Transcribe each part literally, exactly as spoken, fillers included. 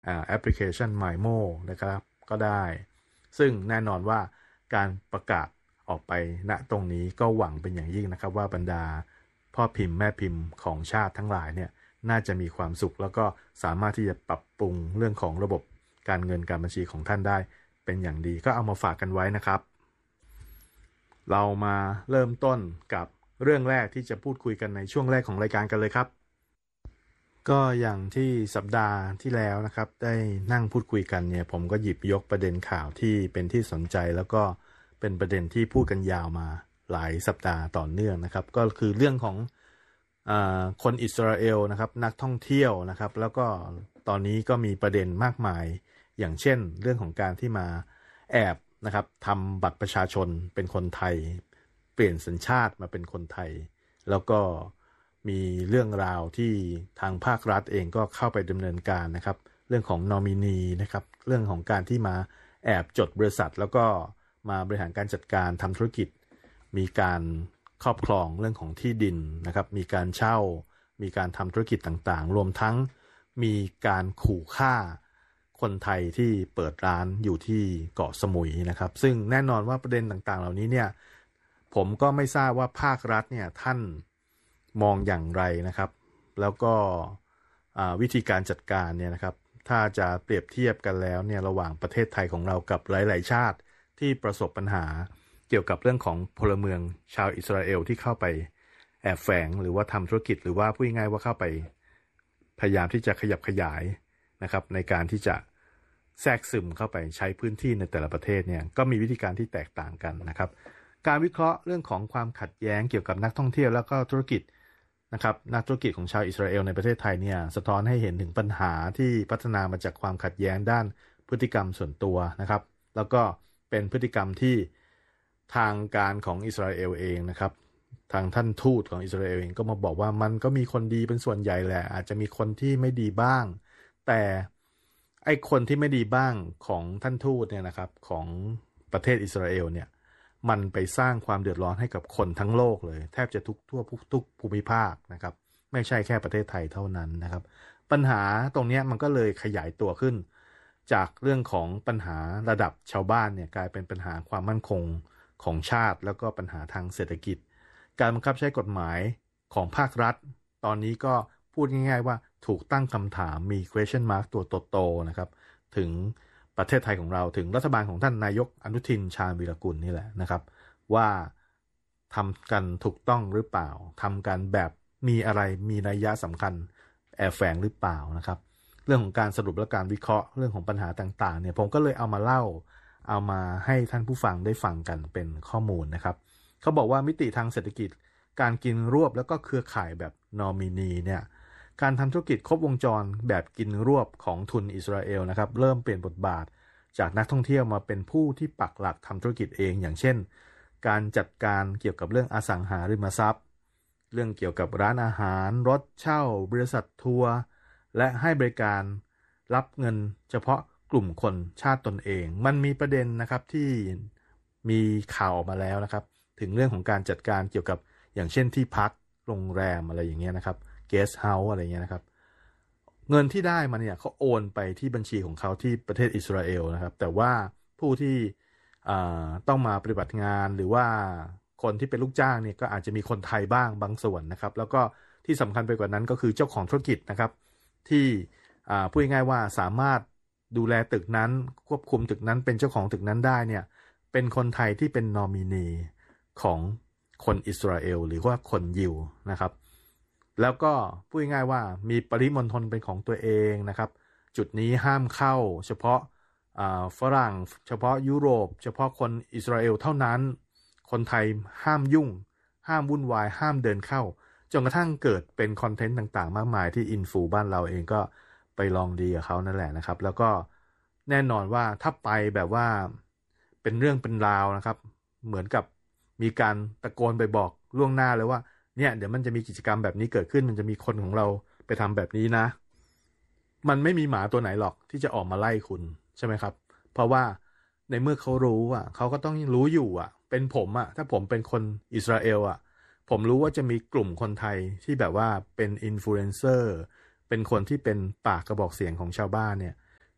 แอปพลิเคชัน ไมโม นะครับก็ได้ซึ่งแน่นอนว่าการประกาศออกไปณตรงนี้ก็หวังเป็นอย่างยิ่งนะครับว่าบรรดาพ่อพิมพ์แม่พิมพ์ของชาติทั้งหลายเนี่ยน่าจะมีความสุขแล้วก็สามารถที่จะปรับปรุงเรื่องของระบบการเงินการบัญชีของท่านได้เป็นอย่างดีก็เอามาฝากกันไว้นะครับเรามาเริ่มต้นกับเรื่องแรกที่จะพูดคุยกันในช่วงแรกของรายการกันเลยครับก็อย่างที่สัปดาห์ที่แล้วนะครับได้นั่งพูดคุยกันเนี่ยผมก็หยิบยกประเด็นข่าวที่เป็นที่สนใจแล้วก็เป็นประเด็นที่พูดกันยาวมาหลายสัปดาห์ต่อเนื่องนะครับก็คือเรื่องของอ่าคนอิสราเอลนะครับนักท่องเที่ยวนะครับแล้วก็ตอนนี้ก็มีประเด็นมากมายอย่างเช่นเรื่องของการที่มาแอบนะครับทำบัตรประชาชนเป็นคนไทยเปลี่ยนสัญชาติมาเป็นคนไทยแล้วก็มีเรื่องราวที่ทางภาครัฐเองก็เข้าไปดำเนินการนะครับเรื่องของนอมินีนะครับเรื่องของการที่มาแอบจดบริษัทแล้วก็มาบริหารการจัดการทำธุรกิจมีการครอบครองเรื่องของที่ดินนะครับมีการเช่ามีการทำธุรกิจต่างๆรวมทั้งมีการขู่ฆ่าคนไทยที่เปิดร้านอยู่ที่เกาะสมุยนะครับซึ่งแน่นอนว่าประเด็นต่างๆเหล่านี้เนี่ยผมก็ไม่ทราบว่าภาครัฐเนี่ยท่านมองอย่างไรนะครับแล้วก็วิธีการจัดการเนี่ยนะครับถ้าจะเปรียบเทียบกันแล้วเนี่ยระหว่างประเทศไทยของเรากับหลายๆชาติที่ประสบปัญหาเกี่ยวกับเรื่องของพลเมืองชาวอิสราเอลที่เข้าไปแอบแฝงหรือว่าทำธุรกิจหรือว่าพูดง่ายๆว่าเข้าไปพยายามที่จะขยับขยายนะครับในการที่จะแทรกซึมเข้าไปใช้พื้นที่ในแต่ละประเทศเนี่ยก็มีวิธีการที่แตกต่างกันนะครับการวิเคราะห์เรื่องของความขัดแย้งเกี่ยวกับนักท่องเที่ยวแล้วก็ธุรกิจนะครับนักธุรกิจของชาวอิสราเอลในประเทศไทยเนี่ยสะท้อนให้เห็นถึงปัญหาที่พัฒนามาจากความขัดแย้งด้านพฤติกรรมส่วนตัวนะครับแล้วก็เป็นพฤติกรรมที่ทางการของอิสราเอลเองนะครับทางท่านทูตของอิสราเอลเองก็มาบอกว่ามันก็มีคนดีเป็นส่วนใหญ่แหละอาจจะมีคนที่ไม่ดีบ้างแต่ไอ้คนที่ไม่ดีบ้างของท่านทูตเนี่ยนะครับของประเทศอิสราเอลเนี่ยมันไปสร้างความเดือดร้อนให้กับคนทั้งโลกเลยแทบจะทุกทั่วทุกภูมิภาคนะครับไม่ใช่แค่ประเทศไทยเท่านั้นนะครับปัญหาตรงนี้มันก็เลยขยายตัวขึ้นจากเรื่องของปัญหาระดับชาวบ้านเนี่ยกลายเป็นปัญหาความมั่นคงของชาติแล้วก็ปัญหาทางเศรษฐกิจการบังคับใช้กฎหมายของภาครัฐตอนนี้ก็พูดง่ายๆว่าถูกตั้งคำถามมี question mark ตัวโตๆนะครับถึงประเทศไทยของเราถึงรัฐบาลของท่านนายกอนุทินชาญวีรกุลนี่แหละนะครับว่าทำกันถูกต้องหรือเปล่าทำกันแบบมีอะไรมีนัยยะสำคัญแอบแฝงหรือเปล่านะครับเรื่องของการสรุปและการวิเคราะห์เรื่องของปัญหาต่างๆเนี่ยผมก็เลยเอามาเล่าเอามาให้ท่านผู้ฟังได้ฟังกันเป็นข้อมูลนะครับเขาบอกว่ามิติทางเศรษฐกิจการกินรวบแล้วก็เครือข่ายแบบนอมินีเนี่ยการทำธุรกิจครบวงจรแบบกินรวบของทุนอิสราเอลนะครับเริ่มเปลี่ยนบทบาทจากนักท่องเที่ยวมาเป็นผู้ที่ปักหลักทำธุรกิจเองอย่างเช่นการจัดการเกี่ยวกับเรื่องอสังหาริมทรัพย์เรื่องเกี่ยวกับร้านอาหารรถเช่าบริษัททัวร์และให้บริการรับเงินเฉพาะกลุ่มคนชาติตนเองมันมีประเด็นนะครับที่มีข่าวออกมาแล้วนะครับถึงเรื่องของการจัดการเกี่ยวกับอย่างเช่นที่พักโรงแรมอะไรอย่างเงี้ยนะครับเกสต์เฮาส์อะไรเงี้ยนะครับเงินที่ได้มาเนี่ยเขาโอนไปที่บัญชีของเขาที่ประเทศอิสราเอลนะครับแต่ว่าผู้ที่ต้องมาปฏิบัติงานหรือว่าคนที่เป็นลูกจ้างเนี่ยก็อาจจะมีคนไทยบ้างบางส่วนนะครับแล้วก็ที่สำคัญไปกว่านั้นก็คือเจ้าของธุรกิจนะครับที่พูดง่ายๆว่าสามารถดูแลตึกนั้นควบคุมตึกนั้นเป็นเจ้าของตึกนั้นได้เนี่ยเป็นคนไทยที่เป็นนอมินีของคนอิสราเอลหรือว่าคนยิวนะครับแล้วก็พูดง่ายๆว่ามีปริมณฑลเป็นของตัวเองนะครับจุดนี้ห้ามเข้าเฉพาะฝรั่งเฉพาะยุโรปเฉพาะคนอิสราเอลเท่านั้นคนไทยห้ามยุ่งห้ามวุ่นวายห้ามเดินเข้าจนกระทั่งเกิดเป็นคอนเทนต์ต่างๆมากมายที่อินฟูบ้านเราเองก็ไปลองดีกับเขานั่นแหละนะครับแล้วก็แน่นอนว่าถ้าไปแบบว่าเป็นเรื่องเป็นราวนะครับเหมือนกับมีการตะโกนไปบอกล่วงหน้าเลยว่าเนี่ยเดี๋ยวมันจะมีกิจกรรมแบบนี้เกิดขึ้นมันจะมีคนของเราไปทำแบบนี้นะมันไม่มีหมาตัวไหนหรอกที่จะออกมาไล่คุณใช่ไหมครับเพราะว่าในเมื่อเขารู้อ่ะเขาก็ต้องรู้อยู่อ่ะเป็นผมอ่ะถ้าผมเป็นคนอิสราเอลอ่ะผมรู้ว่าจะมีกลุ่มคนไทยที่แบบว่าเป็นอินฟลูเอนเซอร์เป็นคนที่เป็นปากกระบอกเสียงของชาวบ้านเนี่ย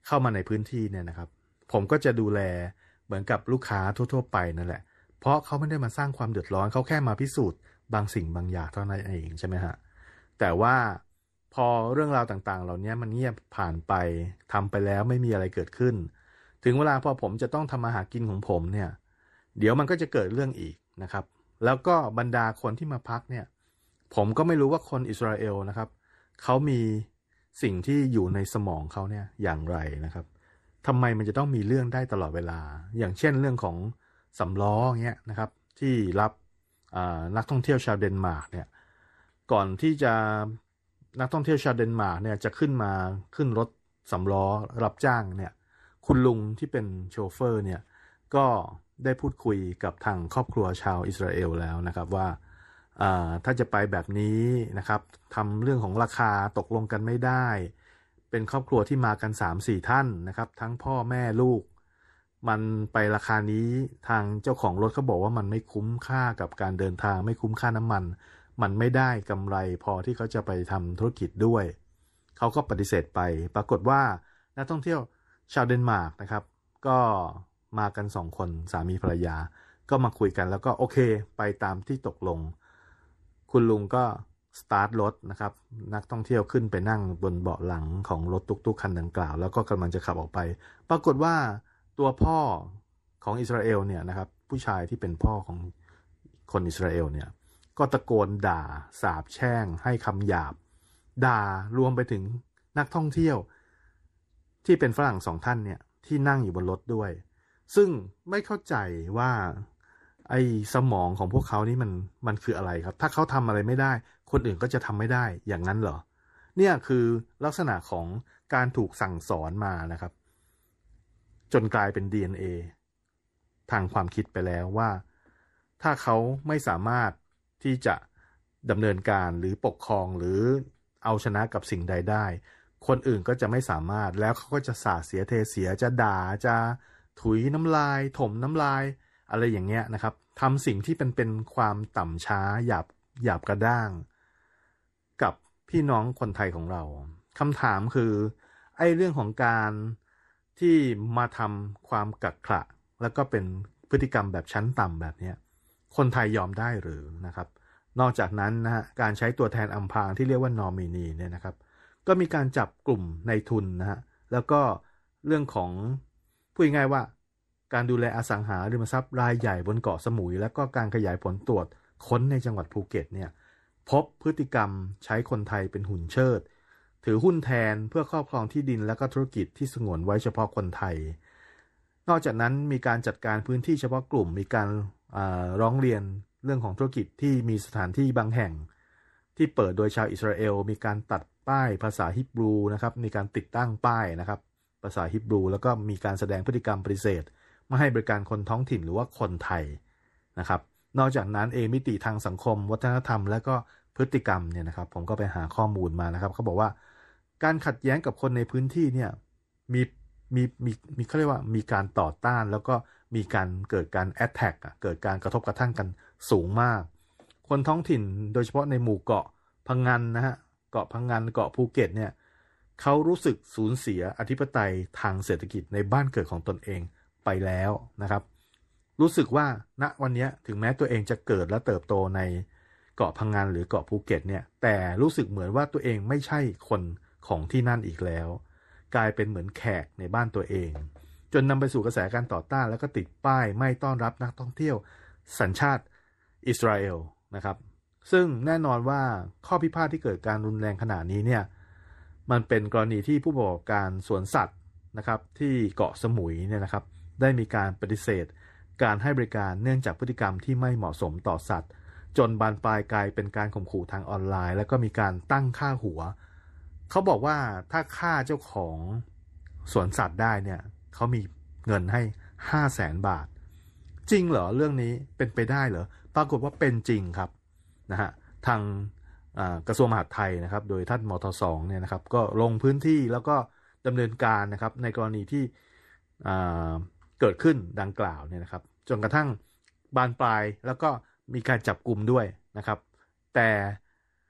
เข้ามาในพื้นที่เนี่ยนะครับผมก็จะดูแลเหมือนกับลูกค้าทั่วๆไปนั่นแหละเพราะเขาไม่ได้มาสร้างความเดือดร้อนเขาแค่มาพิสูจน์บางสิ่งบางอย่างเท่านั้นเองใช่ไหมฮะแต่ว่าพอเรื่องราวต่างๆเหล่านี้มันเงียบผ่านไปทำไปแล้วไม่มีอะไรเกิดขึ้นถึงเวลาพอผมจะต้องทำมาหากินของผมเนี่ยเดี๋ยวมันก็จะเกิดเรื่องอีกนะครับแล้วก็บรรดาคนที่มาพักเนี่ยผมก็ไม่รู้ว่าคนอิสราเอลนะครับเขามีสิ่งที่อยู่ในสมองเขาเนี่ยอย่างไรนะครับทำไมมันจะต้องมีเรื่องได้ตลอดเวลาอย่างเช่นเรื่องของสำล้อเงี้ยนะครับที่รับนักท่องเที่ยวชาวเดนมาร์กเนี่ยก่อนที่จะนักท่องเที่ยวชาวเดนมาร์กเนี่ยจะขึ้นมาขึ้นรถสำล้อรับจ้างเนี่ยคุณลุงที่เป็นโชเฟอร์เนี่ยก็ได้พูดคุยกับทางครอบครัวชาวอิสราเอลแล้วนะครับว่าถ้าจะไปแบบนี้นะครับทำเรื่องของราคาตกลงกันไม่ได้เป็นครอบครัวที่มากัน สามสี่ ท่านนะครับทั้งพ่อแม่ลูกมันไปราคานี้ทางเจ้าของรถเขาบอกว่ามันไม่คุ้มค่ากับการเดินทางไม่คุ้มค่าน้ำมันมันไม่ได้กำไรพอที่เขาจะไปทำธุรกิจด้วยเขาก็ปฏิเสธไปปรากฏว่านักท่องเที่ยวชาวเดนมาร์กนะครับก็มากันสองคนสามีภรรยาก็มาคุยกันแล้วก็โอเคไปตามที่ตกลงคุณลุงก็สตาร์ทรถนะครับนักท่องเที่ยวขึ้นไปนั่งบนเบาะหลังของรถตุ๊กๆคันดังกล่าวแล้วก็กำลังจะขับออกไปปรากฏว่าตัวพ่อของอิสราเอลเนี่ยนะครับผู้ชายที่เป็นพ่อของคนอิสราเอลเนี่ยก็ตะโกนด่าสาปแช่งให้คำหยาบด่ารวมไปถึงนักท่องเที่ยวที่เป็นฝรั่งสองท่านเนี่ยที่นั่งอยู่บนรถด้วยซึ่งไม่เข้าใจว่าไอ้สมองของพวกเขานี่มันมันคืออะไรครับถ้าเขาทำอะไรไม่ได้คนอื่นก็จะทำไม่ได้อย่างนั้นเหรอเนี่ยคือลักษณะของการถูกสั่งสอนมานะครับจนกลายเป็น ดี เอ็น เอ ทางความคิดไปแล้วว่าถ้าเขาไม่สามารถที่จะดำเนินการหรือปกครองหรือเอาชนะกับสิ่งใดได้คนอื่นก็จะไม่สามารถแล้วเขาก็จะสาเสียเทเสียจะด่าจะถุยน้ำลายถมน้ำลายอะไรอย่างเงี้ยนะครับทำสิ่งที่เป็นเป็นความต่ำช้าหยาบหยาบกระด้างกับพี่น้องคนไทยของเราคำถามคือไอ้เรื่องของการที่มาทำความกักขระแล้วก็เป็นพฤติกรรมแบบชั้นต่ำแบบนี้คนไทยยอมได้หรือนะครับนอกจากนั้นนะฮะการใช้ตัวแทนอำพรางที่เรียกว่านอมินีเนี่ยนะครับก็มีการจับกลุ่มในทุนนะฮะแล้วก็เรื่องของพูดง่ายๆว่าการดูแลอสังหาริมทรัพย์รายใหญ่บนเกาะสมุยแล้วก็การขยายผลตรวจค้นในจังหวัดภูเก็ตเนี่ยพบพฤติกรรมใช้คนไทยเป็นหุ่นเชิดถือหุ้นแทนเพื่อครอบครองที่ดินและก็ธุรกิจที่สงวนไว้เฉพาะคนไทยนอกจากนั้นมีการจัดการพื้นที่เฉพาะกลุ่มมีการร้องเรียนเรื่องของธุรกิจที่มีสถานที่บางแห่งที่เปิดโดยชาวอิสราเอลมีการตัดป้ายภาษาฮิบรูนะครับมีการติดตั้งป้ายนะครับภาษาฮิบรูแล้วก็มีการแสดงพฤติกรรมปฏิเสธไม่ให้บริการคนท้องถิ่นหรือว่าคนไทยนะครับนอกจากนั้นเองมิติทางสังคมวัฒนธรรมและก็พฤติกรรมเนี่ยนะครับผมก็ไปหาข้อมูลมานะครับเขาบอกว่าการขัดแย้งกับคนในพื้นที่เนี่ยมีมีมีมีเขาเรียกว่ามีการต่อต้านแล้วก็มีการเกิดการแอตแทกเกิดการกระทบกระทั่งกันสูงมากคนท้องถิ่นโดยเฉพาะในหมู่เกาะพังงานนะฮะเกาะพังงานเกาะภูเก็ตเนี่ยเขารู้สึกสูญเสียอธิปไตยทางเศรษฐกิจในบ้านเกิดของตนเองไปแล้วนะครับรู้สึกว่าณวันนี้ถึงแม้ตัวเองจะเกิดและเติบโตในเกาะพังงานหรือเกาะภูเก็ตเนี่ยแต่รู้สึกเหมือนว่าตัวเองไม่ใช่คนของที่นั่นอีกแล้วกลายเป็นเหมือนแขกในบ้านตัวเองจนนำไปสู่กระแสการต่อต้านแล้วก็ติดป้ายไม่ต้อนรับนักท่องเที่ยวสัญชาติอิสราเอลนะครับซึ่งแน่นอนว่าข้อพิพาทที่เกิดการรุนแรงขนาดนี้เนี่ยมันเป็นกรณีที่ผู้ประกอบการสวนสัตว์นะครับที่เกาะสมุยเนี่ยนะครับได้มีการปฏิเสธการให้บริการเนื่องจากพฤติกรรมที่ไม่เหมาะสมต่อสัตว์จนบานปลายกลายเป็นการข่มขู่ทางออนไลน์แล้วก็มีการตั้งค่าหัวเขาบอกว่าถ้าฆ่าเจ้าของสวนสัตว์ได้เนี่ยเขามีเงินให้ ห้าแสน บาทจริงเหรอเรื่องนี้เป็นไปได้เหรอปรากฏว่าเป็นจริงครับนะฮะทางกระทรวงมหาดไทยนะครับโดยท่านมทสองเนี่ยนะครับก็ลงพื้นที่แล้วก็ดำเนินการนะครับในกรณีที่เกิดขึ้นดังกล่าวเนี่ยนะครับจนกระทั่งบานปลายแล้วก็มีการจับกลุ่มด้วยนะครับแต่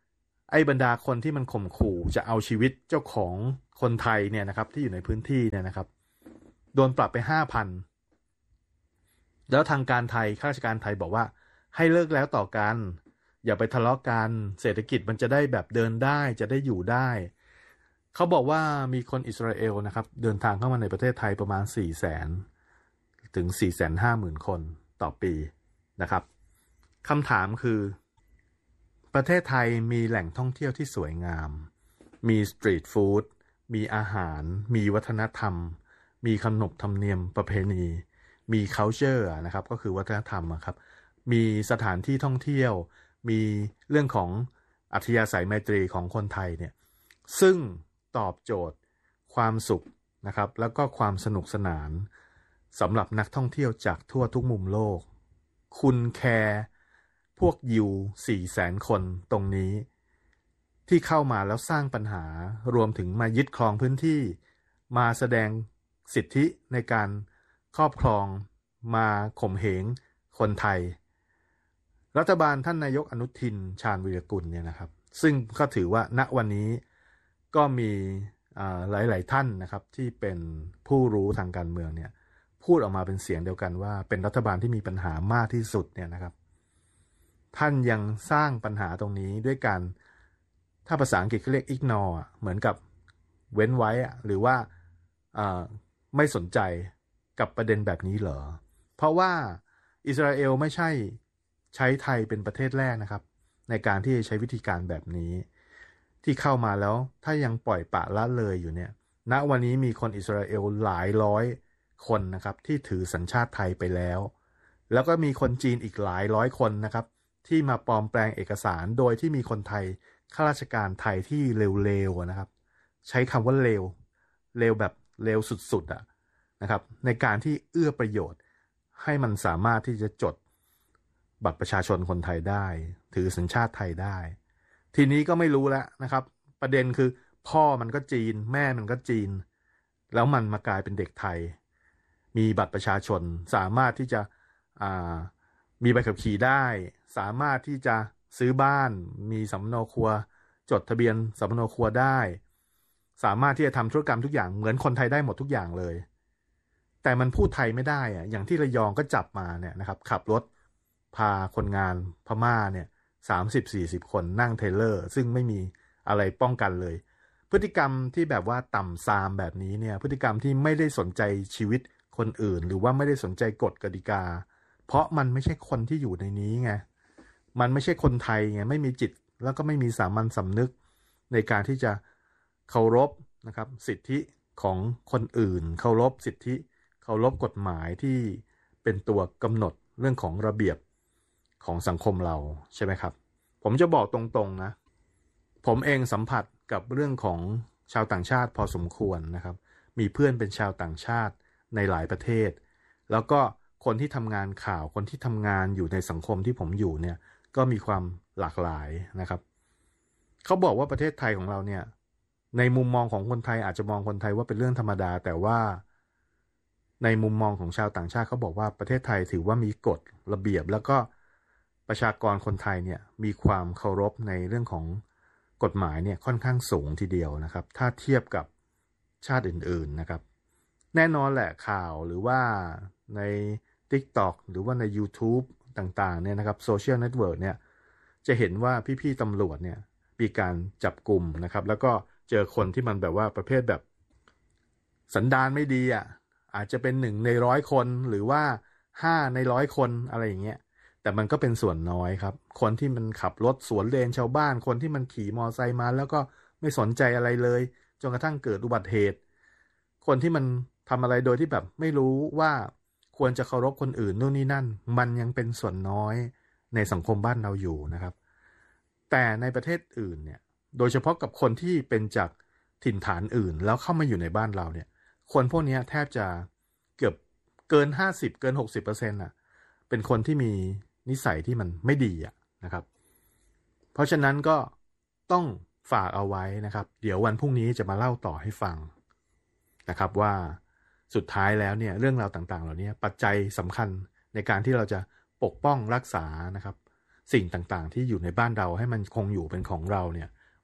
ไอ้บรรดาคนที่มันข่มขู่จะเอาชีวิตเจ้าของคนไทยเนี่ยนะครับที่อยู่ในพื้นที่เนี่ยนะครับโดนปรับไป ห้าพัน แล้วทางการไทยข้าราชการไทยบอกว่าให้เลิกแล้วต่อกันอย่าไปทะเลาะกันเศรษฐกิจมันจะได้แบบเดินได้จะได้อยู่ได้เขาบอกว่ามีคนอิสราเอลนะครับเดินทางเข้ามาในประเทศไทยประมาณ สี่แสน ถึง สี่แสนห้าหมื่น คนต่อปีนะครับคำถามคือประเทศไทยมีแหล่งท่องเที่ยวที่สวยงามมีสตรีทฟู้ดมีอาหารมีวัฒนธรรมมีขนบธรรมเนียมประเพณีมี culture นะครับก็คือวัฒนธรรมครับมีสถานที่ท่องเที่ยวมีเรื่องของอัธยาศัยไมตรีของคนไทยเนี่ยซึ่งตอบโจทย์ความสุขนะครับแล้วก็ความสนุกสนานสำหรับนักท่องเที่ยวจากทั่วทุกมุมโลกคุณแคร์พวกยิว สี่แสน คนตรงนี้ที่เข้ามาแล้วสร้างปัญหารวมถึงมายึดครองพื้นที่มาแสดงสิทธิในการครอบครองมาข่มเหงคนไทยรัฐบาลท่านนายกอนุทินชาญวีรกุลเนี่ยนะครับซึ่งก็ถือว่าณวันนี้ก็มีหลายๆท่านนะครับที่เป็นผู้รู้ทางการเมืองเนี่ยพูดออกมาเป็นเสียงเดียวกันว่าเป็นรัฐบาลที่มีปัญหามากที่สุดเนี่ยนะครับท่านยังสร้างปัญหาตรงนี้ด้วยการถ้าภาษาอังกฤษเขาเรียก ignore เหมือนกับเว้นไว้หรือว่าไม่สนใจกับประเด็นแบบนี้เหรอเพราะว่าอิสราเอลไม่ใช่ใช้ไทยเป็นประเทศแรกนะครับในการที่จะใช้วิธีการแบบนี้ที่เข้ามาแล้วถ้ายังปล่อยปละละเลยอยู่เนี่ยณวันนี้มีคนอิสราเอลหลายร้อยคนนะครับที่ถือสัญชาติไทยไปแล้วแล้วก็มีคนจีนอีกหลายร้อยคนนะครับที่มาปลอมแปลงเอกสารโดยที่มีคนไทยข้าราชการไทยที่เลวๆนะครับใช้คำว่าเลวเลวแบบเลวสุดๆอ่ะนะครับในการที่เอื้อประโยชน์ให้มันสามารถที่จะจดบัตรประชาชนคนไทยได้ถือสัญชาติไทยได้ทีนี้ก็ไม่รู้แล้วนะครับประเด็นคือพ่อมันก็จีนแม่มันก็จีนแล้วมันมากลายเป็นเด็กไทยมีบัตรประชาชนสามารถที่จะอ่ามีใบขับขี่ได้สามารถที่จะซื้อบ้านมีสำเนาครัวจดทะเบียนสำเนาครัวได้สามารถที่จะทำธุรกรรมทุกอย่างเหมือนคนไทยได้หมดทุกอย่างเลยแต่มันพูดไทยไม่ได้อะอย่างที่ระยองก็จับมาเนี่ยนะครับขับรถพาคนงานพม่าเนี่ยสามสิบสี่สิบคนนั่งเทรลเลอร์ซึ่งไม่มีอะไรป้องกันเลยพฤติกรรมที่แบบว่าต่ำซามแบบนี้เนี่ยพฤติกรรมที่ไม่ได้สนใจชีวิตคนอื่นหรือว่าไม่ได้สนใจกฎกติกาเพราะมันไม่ใช่คนที่อยู่ในนี้ไงมันไม่ใช่คนไทยไงไม่มีจิตแล้วก็ไม่มีสามัญสำนึกในการที่จะเคารพนะครับสิทธิของคนอื่นเคารพสิทธิเคารพกฎหมายที่เป็นตัวกำหนดเรื่องของระเบียบของสังคมเราใช่ไหมครับผมจะบอกตรงๆนะผมเองสัมผัสกับเรื่องของชาวต่างชาติพอสมควรนะครับมีเพื่อนเป็นชาวต่างชาติในหลายประเทศแล้วก็คนที่ทำงานข่าวคนที่ทำงานอยู่ในสังคมที่ผมอยู่เนี่ยก็มีความหลากหลายนะครับเขาบอกว่าประเทศไทยของเราเนี่ยในมุมมองของคนไทยอาจจะมองคนไทยว่าเป็นเรื่องธรรมดาแต่ว่าในมุมมองของชาวต่างชาติเขาบอกว่าประเทศไทยถือว่ามีกฎระเบียบแล้วก็ประชากรคนไทยเนี่ยมีความเคารพในเรื่องของกฎหมายเนี่ยค่อนข้างสูงทีเดียวนะครับถ้าเทียบกับชาติอื่นๆนะครับแน่นอนแหละข่าวหรือว่าใน TikTok หรือว่าใน YouTube ต่างๆเนี่ยนะครับโซเชียลเน็ตเวิร์กเนี่ยจะเห็นว่าพี่ๆตำรวจเนี่ยมีการจับกลุ่มนะครับแล้วก็เจอคนที่มันแบบว่าประเภทแบบสันดานไม่ดีอ่ะอาจจะเป็นหนึ่งในร้อยคนหรือว่าห้าในร้อยคนอะไรอย่างเงี้ยแต่มันก็เป็นส่วนน้อยครับคนที่มันขับรถสวนเลนชาวบ้านคนที่มันขี่มอไซค์มาแล้วก็ไม่สนใจอะไรเลยจนกระทั่งเกิดอุบัติเหตุคนที่มันทำอะไรโดยที่แบบไม่รู้ว่าควรจะเคารพคนอื่นนู่นนี่นั่นมันยังเป็นส่วนน้อยในสังคมบ้านเราอยู่นะครับแต่ในประเทศอื่นเนี่ยโดยเฉพาะกับคนที่เป็นจากถิ่นฐานอื่นแล้วเข้ามาอยู่ในบ้านเราเนี่ยคนพวกนี้แทบจะเกือบเกินห้าสิบเกิน หกสิบเปอร์เซ็นต์ อ่ะเป็นคนที่มีนิสัยที่มันไม่ดีอ่ะนะครับเพราะฉะนั้นก็ต้องฝากเอาไว้นะครับเดี๋ยววันพรุ่งนี้จะมาเล่าต่อให้ฟังนะครับว่าสุดท้ายแล้วเนี่ยเรื่องราวต่างๆเหล่านี้ปัจจัยสำคัญในการที่เราจะปกป้องรักษานะครับสิ่งต่างๆที่อยู่ในบ้านเราให้มันคงอยู่เป็นของเราเนี่ย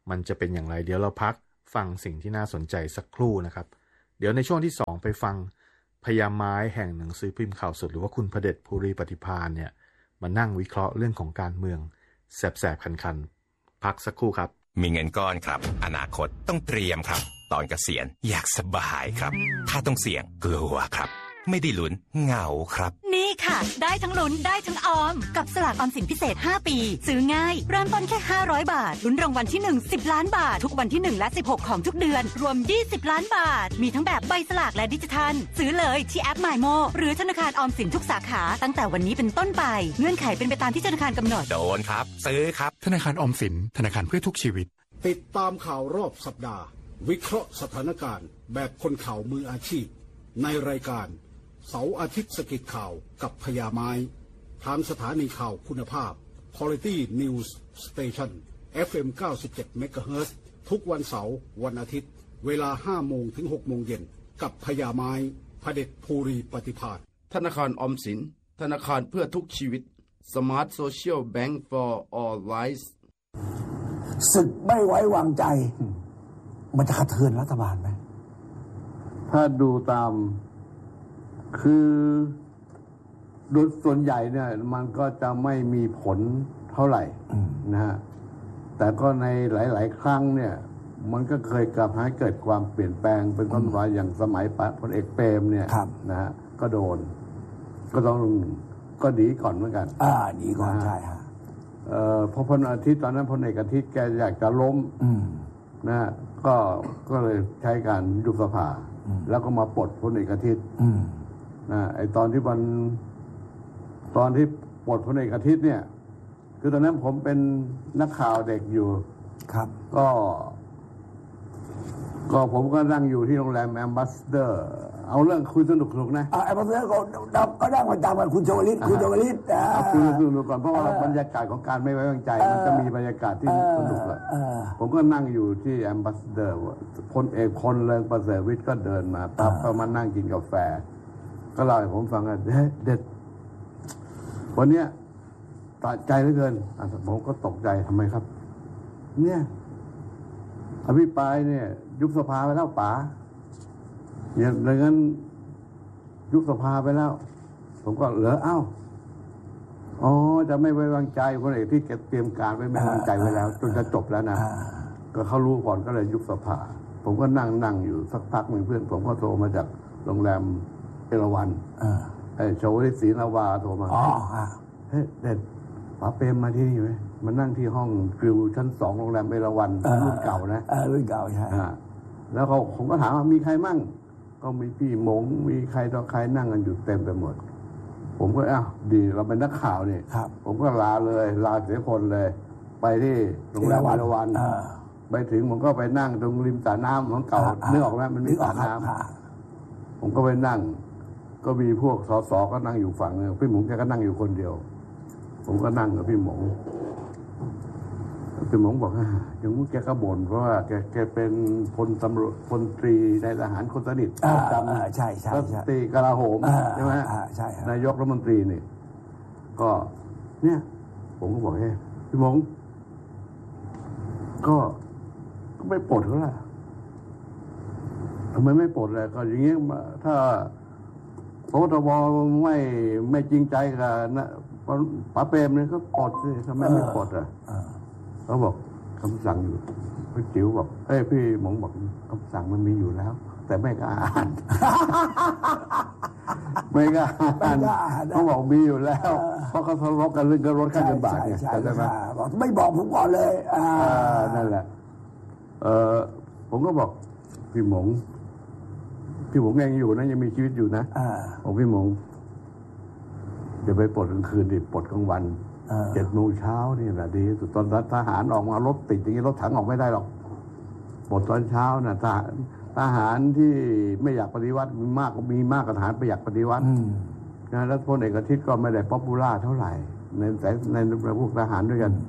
มันจะเป็นอย่างไรเดี๋ยวเราพักฟังสิ่งที่น่าสนใจสักครู่นะครับเดี๋ยวในช่วงที่สองไปฟังพญาไม้แห่งหนังสือพิมพ์ข่าวสดหรือว่าคุณพเด็จภูริปฏิภาณเนี่ยมานั่งวิเคราะห์เรื่องของการเมืองแสบๆคันๆพักสักครู่ครับมีเงินก้อนครับอนาคตต้องเตรียมครับตอนเกษียณอยากสบายครับถ้าต้องเสี่ยงกลัวครับไม่ได้ลุ้นเหงาครับนี่ค่ะได้ทั้งลุ้นได้ทั้งออมกับสลากออมสินพิเศษห้าปีซื้อง่ายเริ่มต้นแค่ห้าร้อยบาทลุ้นรางวัลที่หนึ่ง สิบล้านบาททุกวันที่หนึ่งและสิบหกของทุกเดือนรวมยี่สิบล้านบาทมีทั้งแบบใบสลากและดิจิทัลซื้อเลยที่แอป MyMo หรือธนาคารออมสินทุกสาขาตั้งแต่วันนี้เป็นต้นไปเงื่อนไขเป็นไปตามที่ธนาคารกำหนดโดนครับซื้อครับธนาคารออมสินธนาคารเพื่อทุกชีวิตติดตามข่าวรอบสัปดาห์วิเคราะห์สถานการณ์แบบคนข่าวมืออาชีพในรายการเสาร์อาทิตย์สกิดข่าวกับพญาไม้ทางสถานีข่าวคุณภาพ Quality News Station เอฟ เอ็ม เก้าสิบเจ็ด เมกะเฮิรตซ์ทุกวันเสาร์วันอาทิตย์เวลาห้าโมงถึงหกโมงเย็นกับพญาไม้พเด็จภูริปฏิภาณธนาคารออมสินธนาคารเพื่อทุกชีวิต Smart Social Bank for All Lives ศึกไม่ไว้วางใจมันจะกระเทือนรัฐบาลไหมถ้าดูตามคือโดยส่วนใหญ่เนี่ยมันก็จะไม่มีผลเท่าไหร่นะฮะแต่ก็ในหลายๆครั้งเนี่ยมันก็เคยกลับให้เกิดความเปลี่ยนแปลงเป็นต้นว่าอย่างสมัยพลเอกเปรมเนี่ยนะฮะก็โดนก็ต้องก็หนีก่อนเหมือนกันอ่าหนีก่อนใช่ฮะเอ่อพอพลอาทิตย์ตอนนั้นพลเอกอาทิตย์แกอยากจะล้มนะฮะก็ก็เลยใช้การยุบสภาแล้วก็มาปลดพลเอกอาทิตย์นะไอตอนที่มันตอนที่ปลดพลเอกอาทิตย์เนี่ยคือตอนนั้นผมเป็นนักข่าวเด็กอยู่ครับก็ก็ผมก็นั่งอยู่ที่โรงแรมแอมบาสเดอร์เอาเรื่องคุยสนุกสนุกนะแอมบาสเดอร์ก็ก็นั่งประจำกับคุณชวลิตคุณชวลิตเอาคุยสนุกก่อนเพราะว่าบรรยากาศของการไม่ไว้วางใจมันจะมีบรรยากาศที่สนุกแหละผมก็นั่งอยู่ที่แอมบาสเดอร์พลเอกพลเริงประเสริฐวิทย์ก็เดินมาปั๊บก็มานั่งกินกาแฟก็เล่าให้ผมฟังว่าเด็ดวันเนี้ยตัดใจเหลือเกินผมก็ตกใจทำไมครับเนี่ยอภิปรายเนี่ยยุบสภาไปแล้วป๋าอย่างนั้นยุบสภาไปแล้วผมก็เหลือเอ้าอ๋อจะไม่ไว้วางใจคนเอกที่เตรียมการไว้ไม่ไว้วางใจไว้แล้วจนจะจบแล้วนะก็เขารู้ก่อนก็เลยยุบสภาผมก็นั่งนั่งอยู่สักพักหนึ่งเพื่อนผมก็โทรมาจากโรงแรมเอราวัณไอ้ชาวลิศรีนาวาโทรมาเฮ้ยเด็ดป๋าเปรมมาที่นี่ไหมมานั่งที่ห้องกริวชั้นสองโรงแรมเอราวัณรุ่นเก่านะรุ่นเก่าใช่แล้วเขาผมก็ถามว่ามีใครมั่งก็มีพี่หมงมีใครต่อใครนั่งกันอยู่เต็มไปหมดผมก็อ้าวดีเราเป็นนักข่าวนี่ผมก็ลาเลยลาเสียคนเลยไปที่โรงแรมเอราวัณไปถึงผมก็ไปนั่งตรงริมสระน้ำของเก่านึกออกไหมมันมีสระน้ำผมก็ไปนั่งก็มีพวกสสก็นั่งอยู่ฝั่งนึงพี่หมงแกก็นั่งอยู่คนเดียวผมก็นั่งกับพี่หมงพี่หมงบอกว่าอย่างนู้นแกก็บ่นเพราะว่าแกแกเป็นพลตำรวจพลตรีในทหารคนสนิทประจำใช่ใช่รัฐมนตรีกลาโหมใช่ไหมใช่นายกรัฐมนตรีนี่ก็เนี่ยผมก็บอกให้พี่หมงก็ก็ไม่ปลดเขาล่ะทำไมไม่ปลดเลยก็อย่างเงี้ยถ้าโอทบไม่ไม่จริงใจกับนะป๋าเปรมเนี่ยก็ปลดสิทำไมไม่ปลดอ่ะเขาบอกคำสั่งอยู่พี่จิ๋วบอกเอ้ยพี่หมงบอกคำสั่งมันมีอยู่แล้วแต่ไม่กล้าอ่านไม่กล้าอ่านเขาบอกมีอยู่แล้วเพราะเขาทะเลาะกันเรื่องรถค่าเงินบาทเนี่ยใช่ไหมบอกไม่บอกผมก่อนเลยอ่านั่นแหละเออผมก็บอกพี่หมงพี่หมงยังอยู่นะยังมีชีวิตอยู่นะบอกพี่หมงจะไปปลดกลางคืนดิปลดกลางวันเจ็ดโมงเช้านี่แหละดีสุดตอนทหารออกมารถติดอย่างนี้รถถังออกไม่ได้หรอกปลดตอนเช้าน่ะทหารทหารที่ไม่อยากปฏิวัติมีมากก็มีมากกว่าทหารไม่อยากปฏิวัตินะแล้วพลเอกอาทิตย์ก็ไม่ได้ป๊อปปูล่าเท่าไหร่ในแต่ในพวกทหารด้วยกัน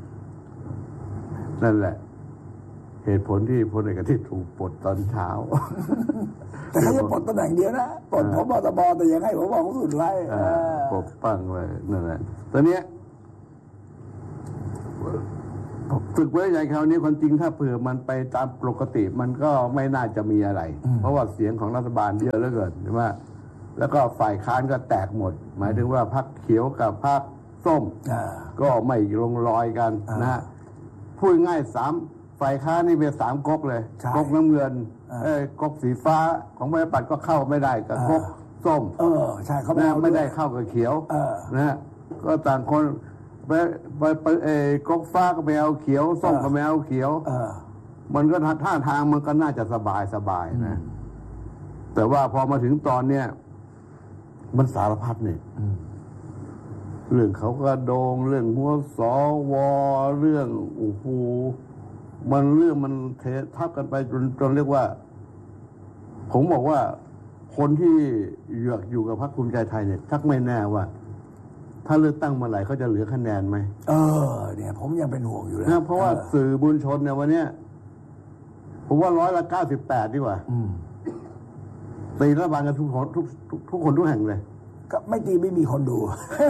นั่นแหละเหตุผลที่พลเอกอาทิตย์ถูกปลดตอนเช้าแต่เขาจะปลดตำแหน่งเดียวนะปลดผบ.ตบ.แต่ยังให้ผมบอกเขาสุดไว้ปกปั้งไว้นั่นแหละตอนนี้ศึกไว้ใหญ่คราวนี้ความจริงถ้าเผื่อมันไปตามปกติมันก็ไม่น่าจะมีอะไรเพราะว่าเสียงของรัฐบาลเยอะเหลือเกินใช่ไหมแล้วก็ฝ่ายค้านก็แตกหมดหมายถึงว่าพรรคเขียวกับพรรคส้มก็ไม่ลงรอยกันนะฮะพูดง่ายสามฝ่ายค้านนี่เป็นสามก๊กเลยก๊กน้ำเงินเอ้ยก๊กสีฟ้าของประชาธิปัตย์ก็เข้าไม่ได้กับก๊กส้มเออใช่เขาไม่ไม่ได้เข้ากับเขียวนะฮะก็ต่างคนไปไปไปเอ้ก๊กฟ้าก็ไปเอาเขียวส้มก็ไปเอาเขียวมันก็ท่าทางมันก็น่าจะสบายสบายนะแต่ว่าพอมาถึงตอนเนี้ยมันสารพัดเนี่ยเรื่องเขากระโดงเรื่องหัวสวเรื่องโอ้โหมันเรื่องมันเททับกันไปจนจนเรียกว่าผมบอกว่าคนที่อยู่อยู่กับพรรคภูมิใจไทยเนี่ยชักไม่แน่ว่าถ้าเลือกตั้งเมื่อไหร่เขาจะเหลือคะแนนไหมเออเนี่ยผมยังเป็นห่วงอยู่นะเพราะว่าสื่อบุญชนเนี่ยวันเนี้ยผมว่าร้อยละเก้าสิบแปดดีกว่าตีรัฐบาลกันทุกคนทุกทุกคนทุกแห่งเลยก็ไม่ตีไม่มีคนดู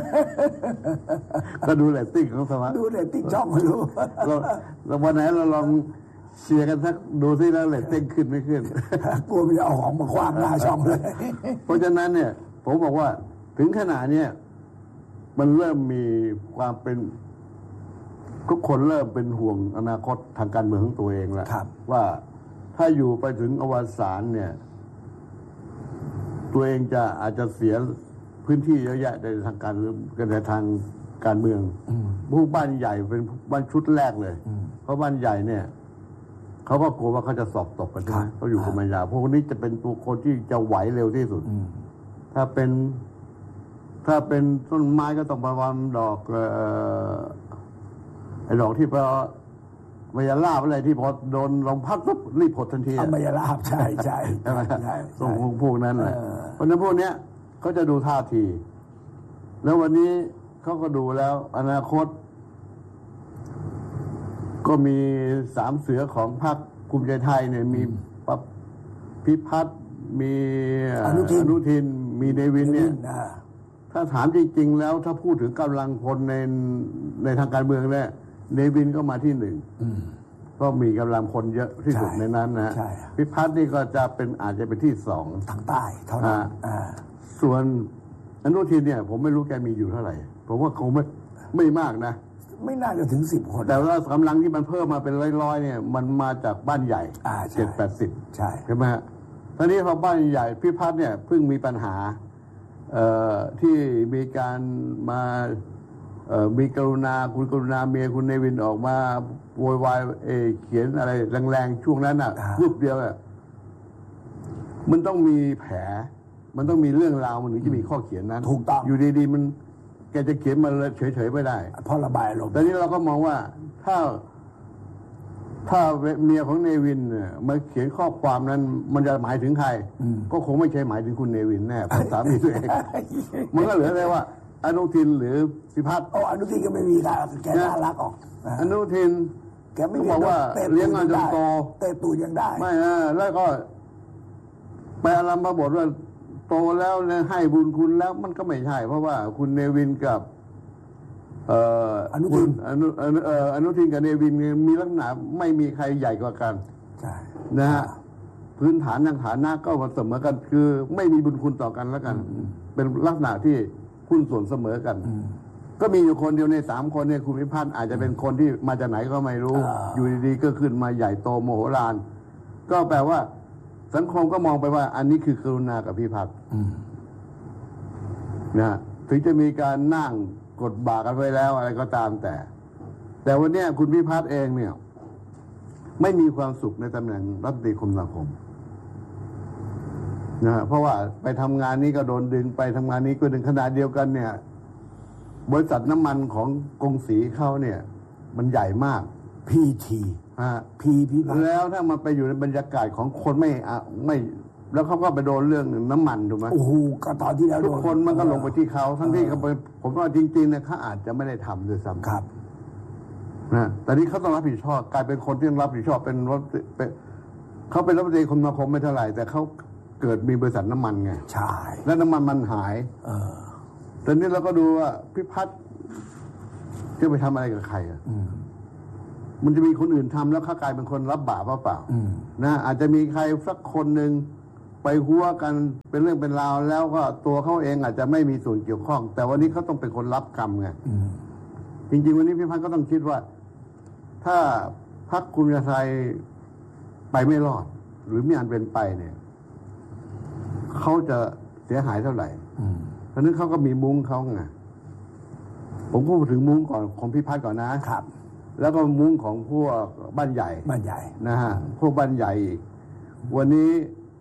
ก็ดูเรตติ้งของสมัครดูเรตติ้งช่องมาดูเราวันไหนเราลองเชียร์กันสักดูซิแล้วเรตติ้งขึ้นไม่ขึ้นกลัวมันจะเอาของมาคว้างหน้าช่องเลยเพราะฉะนั้นเนี่ยผมบอกว่าถึงขนาดเนี้ยมันเริ่มมีความเป็นทุกคนเริ่มเป็นห่วงอนาคตทางการเมืองของตัวเองแล้วว่าถ้าอยู่ไปถึงอวสานเนี่ยตัวเองจะอาจจะเสียพื้นที่เยอะแยะในทางการในทางการเมืองผู้บ้านใหญ่เป็นบ้านชุดแรกเลยเพราะบ้านใหญ่เนี่ยเขาก็กลัวว่าเขาจะสอบตกกันใช่ไหมเขาอยู่กับมายาพวกนี้จะเป็นตัวคนที่จะไหวเร็วที่สุดถ้าเป็นถ้าเป็นต้นไม้ก็ต้องประมาณดอกเอ่อไอ้ดอกที่พอมายาลาบอะไรที่พอโดนลมพัดปุ๊บรีบผลทันทีมายาลาบใช่ใช่ใช่ไหมส่งพวกนั้นแหละเพราะนั้นพวกเนี้ยเขาจะดูท่าทีแล้ววันนี้เขาก็ดูแล้วอนาคตก็มีสามเสือของพรรคภูมิใจไทยเนี่ยมีพิพัฒน์มีอนุทินอนุทินมีเนวินเนี่ยถ้าถามจริงๆแล้วถ้าพูดถึงกำลังพลในในทางการเมืองเนี่ยเนวินก็มาที่หนึ่งก็มีกำลังพลเยอะที่สุดในนั้นนะพิพัฒน์นี่ก็จะเป็นอาจจะเป็นที่สองทางใต้เท่านั้นส่วนอนุทินเนี่ยผมไม่รู้แกมีอยู่เท่าไหร่ผมว่าคงไม่ไม่มากนะไม่น่าจะถึงสิบคนแต่ว่ากำลังที่มันเพิ่มมาเป็นร้อยๆเนี่ยมันมาจากบ้านใหญ่เจ็ดแปดสิบใช่ใช่ไหมฮะตอนนี้พอบ้านใหญ่พิพัฒน์เนี่ยเพิ่งมีปัญหาที่มีการมามีกรุณาคุณกรุณาเมียคุณเนวินออกมาโวยวายเขียนอะไรแรงๆช่วงนั้นน่ะรูปเดียวอ่ะมันต้องมีแผลมันต้องมีเรื่องราวมันถึงจะมีข้อเขียนนั้นถูกต้องอยู่ดีๆมันแกจะเขียนมาเลยเฉยๆไม่ได้เพราะระบายลมแต่นี้เราก็มองว่าถ้าถ้าเมียของเนวินเนี่ยมาเขียนข้อความนั้นมันจะหมายถึงใครก็คงไม่ใช่หมายถึงคุณเนวินแน่เพราะสามีตัวเองมันก็เหลือแต่ว่าอนุทินหรือพิพัฒน์โอ้อนุทินก็ไม่มีการแกน่ารักออกอนุทินแกไม่บอกว่าเลี้ยงงานจนโตเตะตูยังได้ไม่นะแล้วก็ไปอารมณ์มาบอกว่าโตแล้วเนี่ยให้บุญคุณแล้วมันก็ไม่ใช่เพราะว่าคุณเนวินกับอนุทินอนุอนุทินกับเนวินมีลักษณะไม่มีใครใหญ่กว่ากันใช่นะฮะพื้นฐานทางฐานะก็เสมอกันคือไม่มีบุญคุณต่อกันแล้วกันเป็นลักษณะที่หุ้นส่วนเสมอกันก็มีอยู่คนเดียวในสามคนเนี่ยคุณพิพัฒน์อาจจะเป็นคนที่มาจากไหนก็ไม่รู้อยู่ดีๆก็ขึ้นมาใหญ่โตโมโหฬารก็แปลว่าสังคมก็มองไปว่าอันนี้คือกรุณากับพิพัฒน์นะถึงจะมีการนั่งกดบ่ากันไว้แล้วอะไรก็ตามแต่แต่วันนี้คุณพิพัฒน์เองเนี่ยไม่มีความสุขในตำแหน่งรัฐมนตรีคมนาคมนะเพราะว่าไปทำงานนี้ก็โดนดึงไปทำงานนี้ก็ดึงขนาดเดียวกันเนี่ยบริษัทน้ำมันของกรุงศรีเขาเนี่ยมันใหญ่มากพี ทีฮะพี พีแล้วถ้ามันไปอยู่ในบรรยากาศของคนไม่ไม่แล้วเขาก็ไปโดนเรื่องน้ำมันถูกไหมโอ้โหก็ตอนที่แล้วทุกคนมันก็ลงไปที่เขาทั้งที่เขาผมว่าจริงๆเนี่ยเขาอาจจะไม่ได้ทำด้วยซ้ำครับนะแต่นี้เขาต้องรับผิดชอบกลายเป็นคนที่ต้องรับผิดชอบเป็นรถเขาเป็นรัฐมนตรีคมนาคมไม่เท่าไหร่แต่เขาเกิดมีบริษัทน้ำมันไงใช่แล้วน้ำมันมันหายเออตอนนี้เราก็ดูว่าพิพัฒน์จะไปทำอะไรกับใครอ่ะมันจะมีคนอื่นทำแล้วเขากลายเป็นคนรับบาปเปล่านะอาจจะมีใครสักคนหนึ่งไปหัวกันเป็นเรื่องเป็นราวแล้วก็ตัวเขาเองอาจจะไม่มีส่วนเกี่ยวข้องแต่วันนี้เขาต้องเป็นคนรับกรรมไงจริงๆวันนี้พี่พัฒน์ก็ต้องคิดว่าถ้าพรรคภูมิใจไทยไปไม่รอดหรือมีอันเป็นไปเนี่ยเขาจะเสียหายเท่าไหร่เพราะนั้นเขาก็มีมุ้งเขาไงผมพูดถึงมุ้งก่อนของพี่พัฒน์ก่อนนะครับแล้วก็มุ้งของพวกบ้านใหญ่บ้านใหญ่นะฮะพวกบ้านใหญ่อีกวันนี้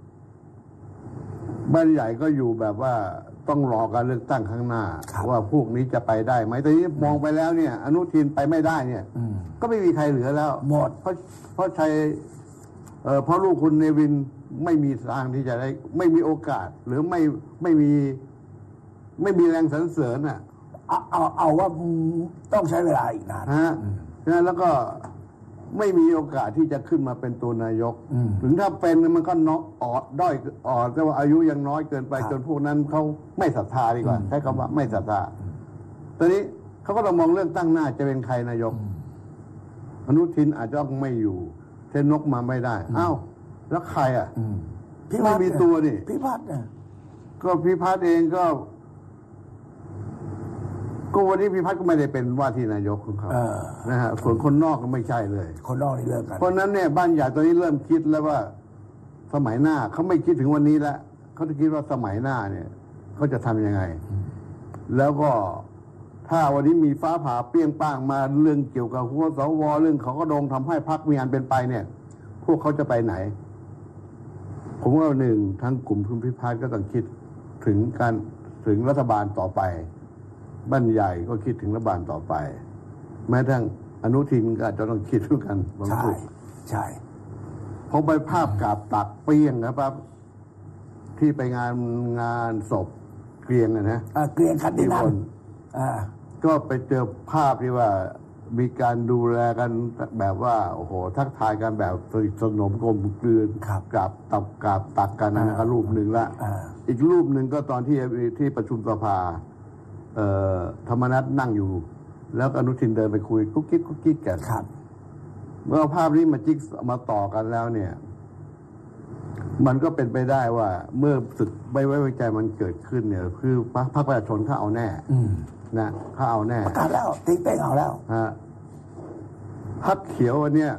บ้านใหญ่ก็อยู่แบบว่าต้องรอการเลือกตั้งข้างหน้าว่าพวกนี้จะไปได้ไหมแต่นี้มองไปแล้วเนี่ยอนุทินไปไม่ได้เนี่ยก็ไม่มีใครเหลือแล้วหมดเพราะเพราะชัยเอ่อเพราะลูกคุณเนวินไม่มีทางที่จะได้ไม่มีโอกาสหรือไม่ไม่มีไม่มีแรงสรรเสริญอ่ะเอาเอาเอาว่าต้องใช้เวลาอีกนานฮะนะแล้วก็ไม่มีโอกาสที่จะขึ้นมาเป็นตัวนายกถึงถ้าเป็นมันก็น้อยออดด้อยออดแต่ว่าอายุยังน้อยเกินไปจนพวกนั้นเขาไม่ศรัทธาดีกว่าใช้คำว่าไม่ศรัทธาตอนนี้เขาก็ต้องมองเรื่องตั้งหน้าจะเป็นใครนายกอนุทินอาจจะไม่อยู่เทนนกมาไม่ได้อ้าวแล้วใครอ่ะพี่ไม่มีตัวนี่พี่พัฒน์เนี่ยก็พี่พัฒน์เองก็ก็วันนี้พี่พัฒน์ก็ไม่ได้เป็นว่าที่นายกของเขานะฮะส่วนคนนอกก็ไม่ใช่เลยคนนอกนี่เลิกกันเพราะนั้นเนี่ยบ้านใหญ่ตอนนี้เริ่มคิดแล้วว่าสมัยหน้าเขาไม่คิดถึงวันนี้แล้วเขาจะคิดว่าสมัยหน้าเนี่ยเขาจะทำยังไงแล้วก็ถ้าวันนี้มีฟ้าผ่าเปรี้ยงป้างมาเรื่องเกี่ยวกับหัวสวเรื่องเขาก็โดงทำให้พรรคมีอันเป็นไปเนี่ยพวกเขาจะไปไหนผมว่าหนึ่งทั้งกลุ่มคุณพิพัฒน์ก็ต้องคิดถึงการถึงรัฐบาลต่อไปบ้านใหญ่ก็คิดถึงรัฐบาลต่อไปแม้ทั้งอนุทินก็อาจจะต้องคิดด้วยกันบางทีใช่พอไปภาพกาบตักเปี้ยงนะครับที่ไปงานงานศพเกรียงนะนะเกรียงคันดินันก็ไปเจอภาพที่ว่ามีการดูแลกันแบบว่าโอ้โหทักทายกันแบบสนิทสนมกลมกลืนกราบตับกราบตักกันนะครับรูปหนึ่งละอีกรูปหนึ่งก็ตอนที่ที่ประชุมสภาธรรมนัสนั่งอยู่แล้วอนุทินเดินไปคุยกุ๊กกิ๊กกุ๊กกิ๊กกันเมื่อภาพนี้มาจิ๊กมาต่อกันแล้วเนี่ยมันก็เป็นไปได้ว่าเมื่อศึกไม่ไว้วางใจมันเกิดขึ้นเนี่ยคือพรรคประชาชนเขาเอาแน่นะเขาเอาแน่ประกาศแล้วติ๊กเป้งเอาแล้วฮะพรรคเขียวอันเนี้ย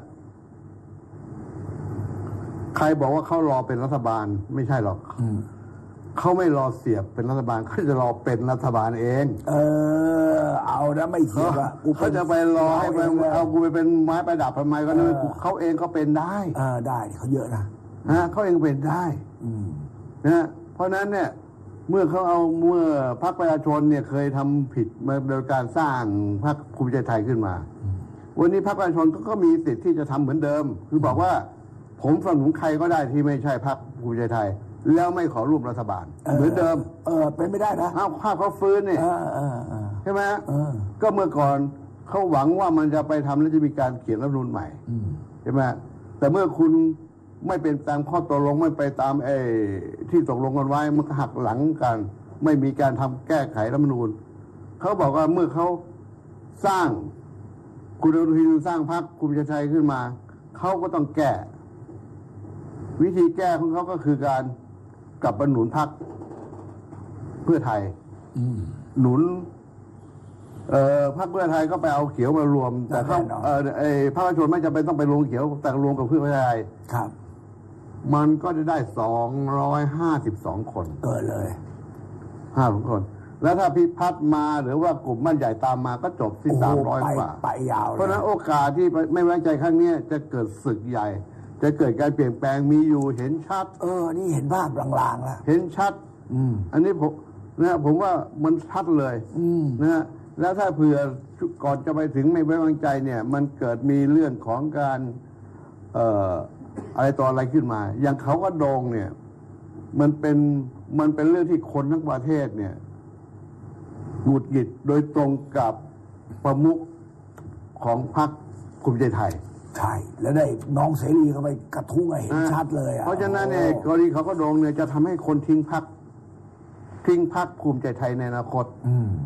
ใครบอกว่าเขารอเป็นรัฐบาลไม่ใช่หรอกเขาไม่รอเสียบเป็นรัฐบาลเขาจะรอเป็นรัฐบาลเองเออเอานะไม่เสียบอ่ะเขาจะไปรอให้เอากูไปเป็นไม้ประดับทำไมก็เลยเขาเองก็เป็นได้เออได้เขาเยอะนะฮะเขาเองเป็นได้นะเพราะนั้นเนี่ยเมื่อเขาเอาเมื่อพรรคประชาชนเนี่ยเคยทำผิดมาโดยการสร้างพรรคภูมิใจไทยขึ้นมาวันนี้พรรคประชาชนก็มีสิทธิ์ที่จะทำเหมือนเดิมคือบอกว่าผมสนับสนุนใครก็ได้ที่ไม่ใช่พรรคภูมิใจไทยแล้วไม่ขอร่วมรัฐบาลเหมือนเดิมเออเป็นไม่ได้นะอ้าวภาพเขาฟื้นเนี่ยใช่ไหมก็เมื่อก่อนเขาหวังว่ามันจะไปทำแล้วจะมีการเขียนรัฐธรรมนูญใหม่ใช่ไหมแต่เมื่อคุณไม่เป็นตามข้อตกลงไม่ไปตามไอ้ที่ตกลงกันไว้มันหักหลังกันไม่มีการทำแก้ไขรัฐธรรมนูญเขาบอกว่าเมื่อเขาสร้างคุณอนุทินสร้างพรรคภูมิใจไทยขึ้นมาเขาก็ต้องแก้วิธีแก้ของเขาก็คือการกลับมาหนุนพรรคเพื่อไทยหนุนเอ่อพรรคเพื่อไทยก็ไปเอาเขียวมารวมแต่เขาเอ่อไอ้พรรคประชาชนไม่จำเป็นต้องไปรวมเขียวแต่รวมกับเพื่อไทยครับมันก็จะได้สองร้อยห้าสิบสองคนเกิดเลยห้าสิบคนแล้วถ้าพิพัฒน์มาหรือว่ากลุ่มบ้านใหญ่ตามมาก็จบที่สามร้อยกว่าไปยาวเพราะนั้นโอกาสที่ไม่ไว้ใจครั้งนี้จะเกิดศึกใหญ่จะเกิดการเปลี่ยนแปลงมีอยู่เห็นชัดเออนี่เห็นภาพลางๆแล้วเห็นชัดอันนี้ผมนะผมว่ามันชัดเลยนะแล้วถ้าเผื่อก่อนจะไปถึงไม่ไว้วางใจเนี่ยมันเกิดมีเรื่องของการเอ่ออะไรต่ออะไรขึ้นมาอย่างเขาก็โดงเนี่ยมันเป็นมันเป็นเรื่องที่คนทั้งประเทศเนี่ยหงุดหงิดโดยตรงกับประมุขของพรรคภูมิใจไทยใช่แล้วได้น้องเสรีเข้าไปกระทุ้งเห็นชัดเลยอ่ะเพราะฉะนั้นเนี่ยกรณีเขาก็โดงเนี่ยจะทำให้คนทิ้งพรรคทิ้งพรรคภูมิใจไทยในอนาคต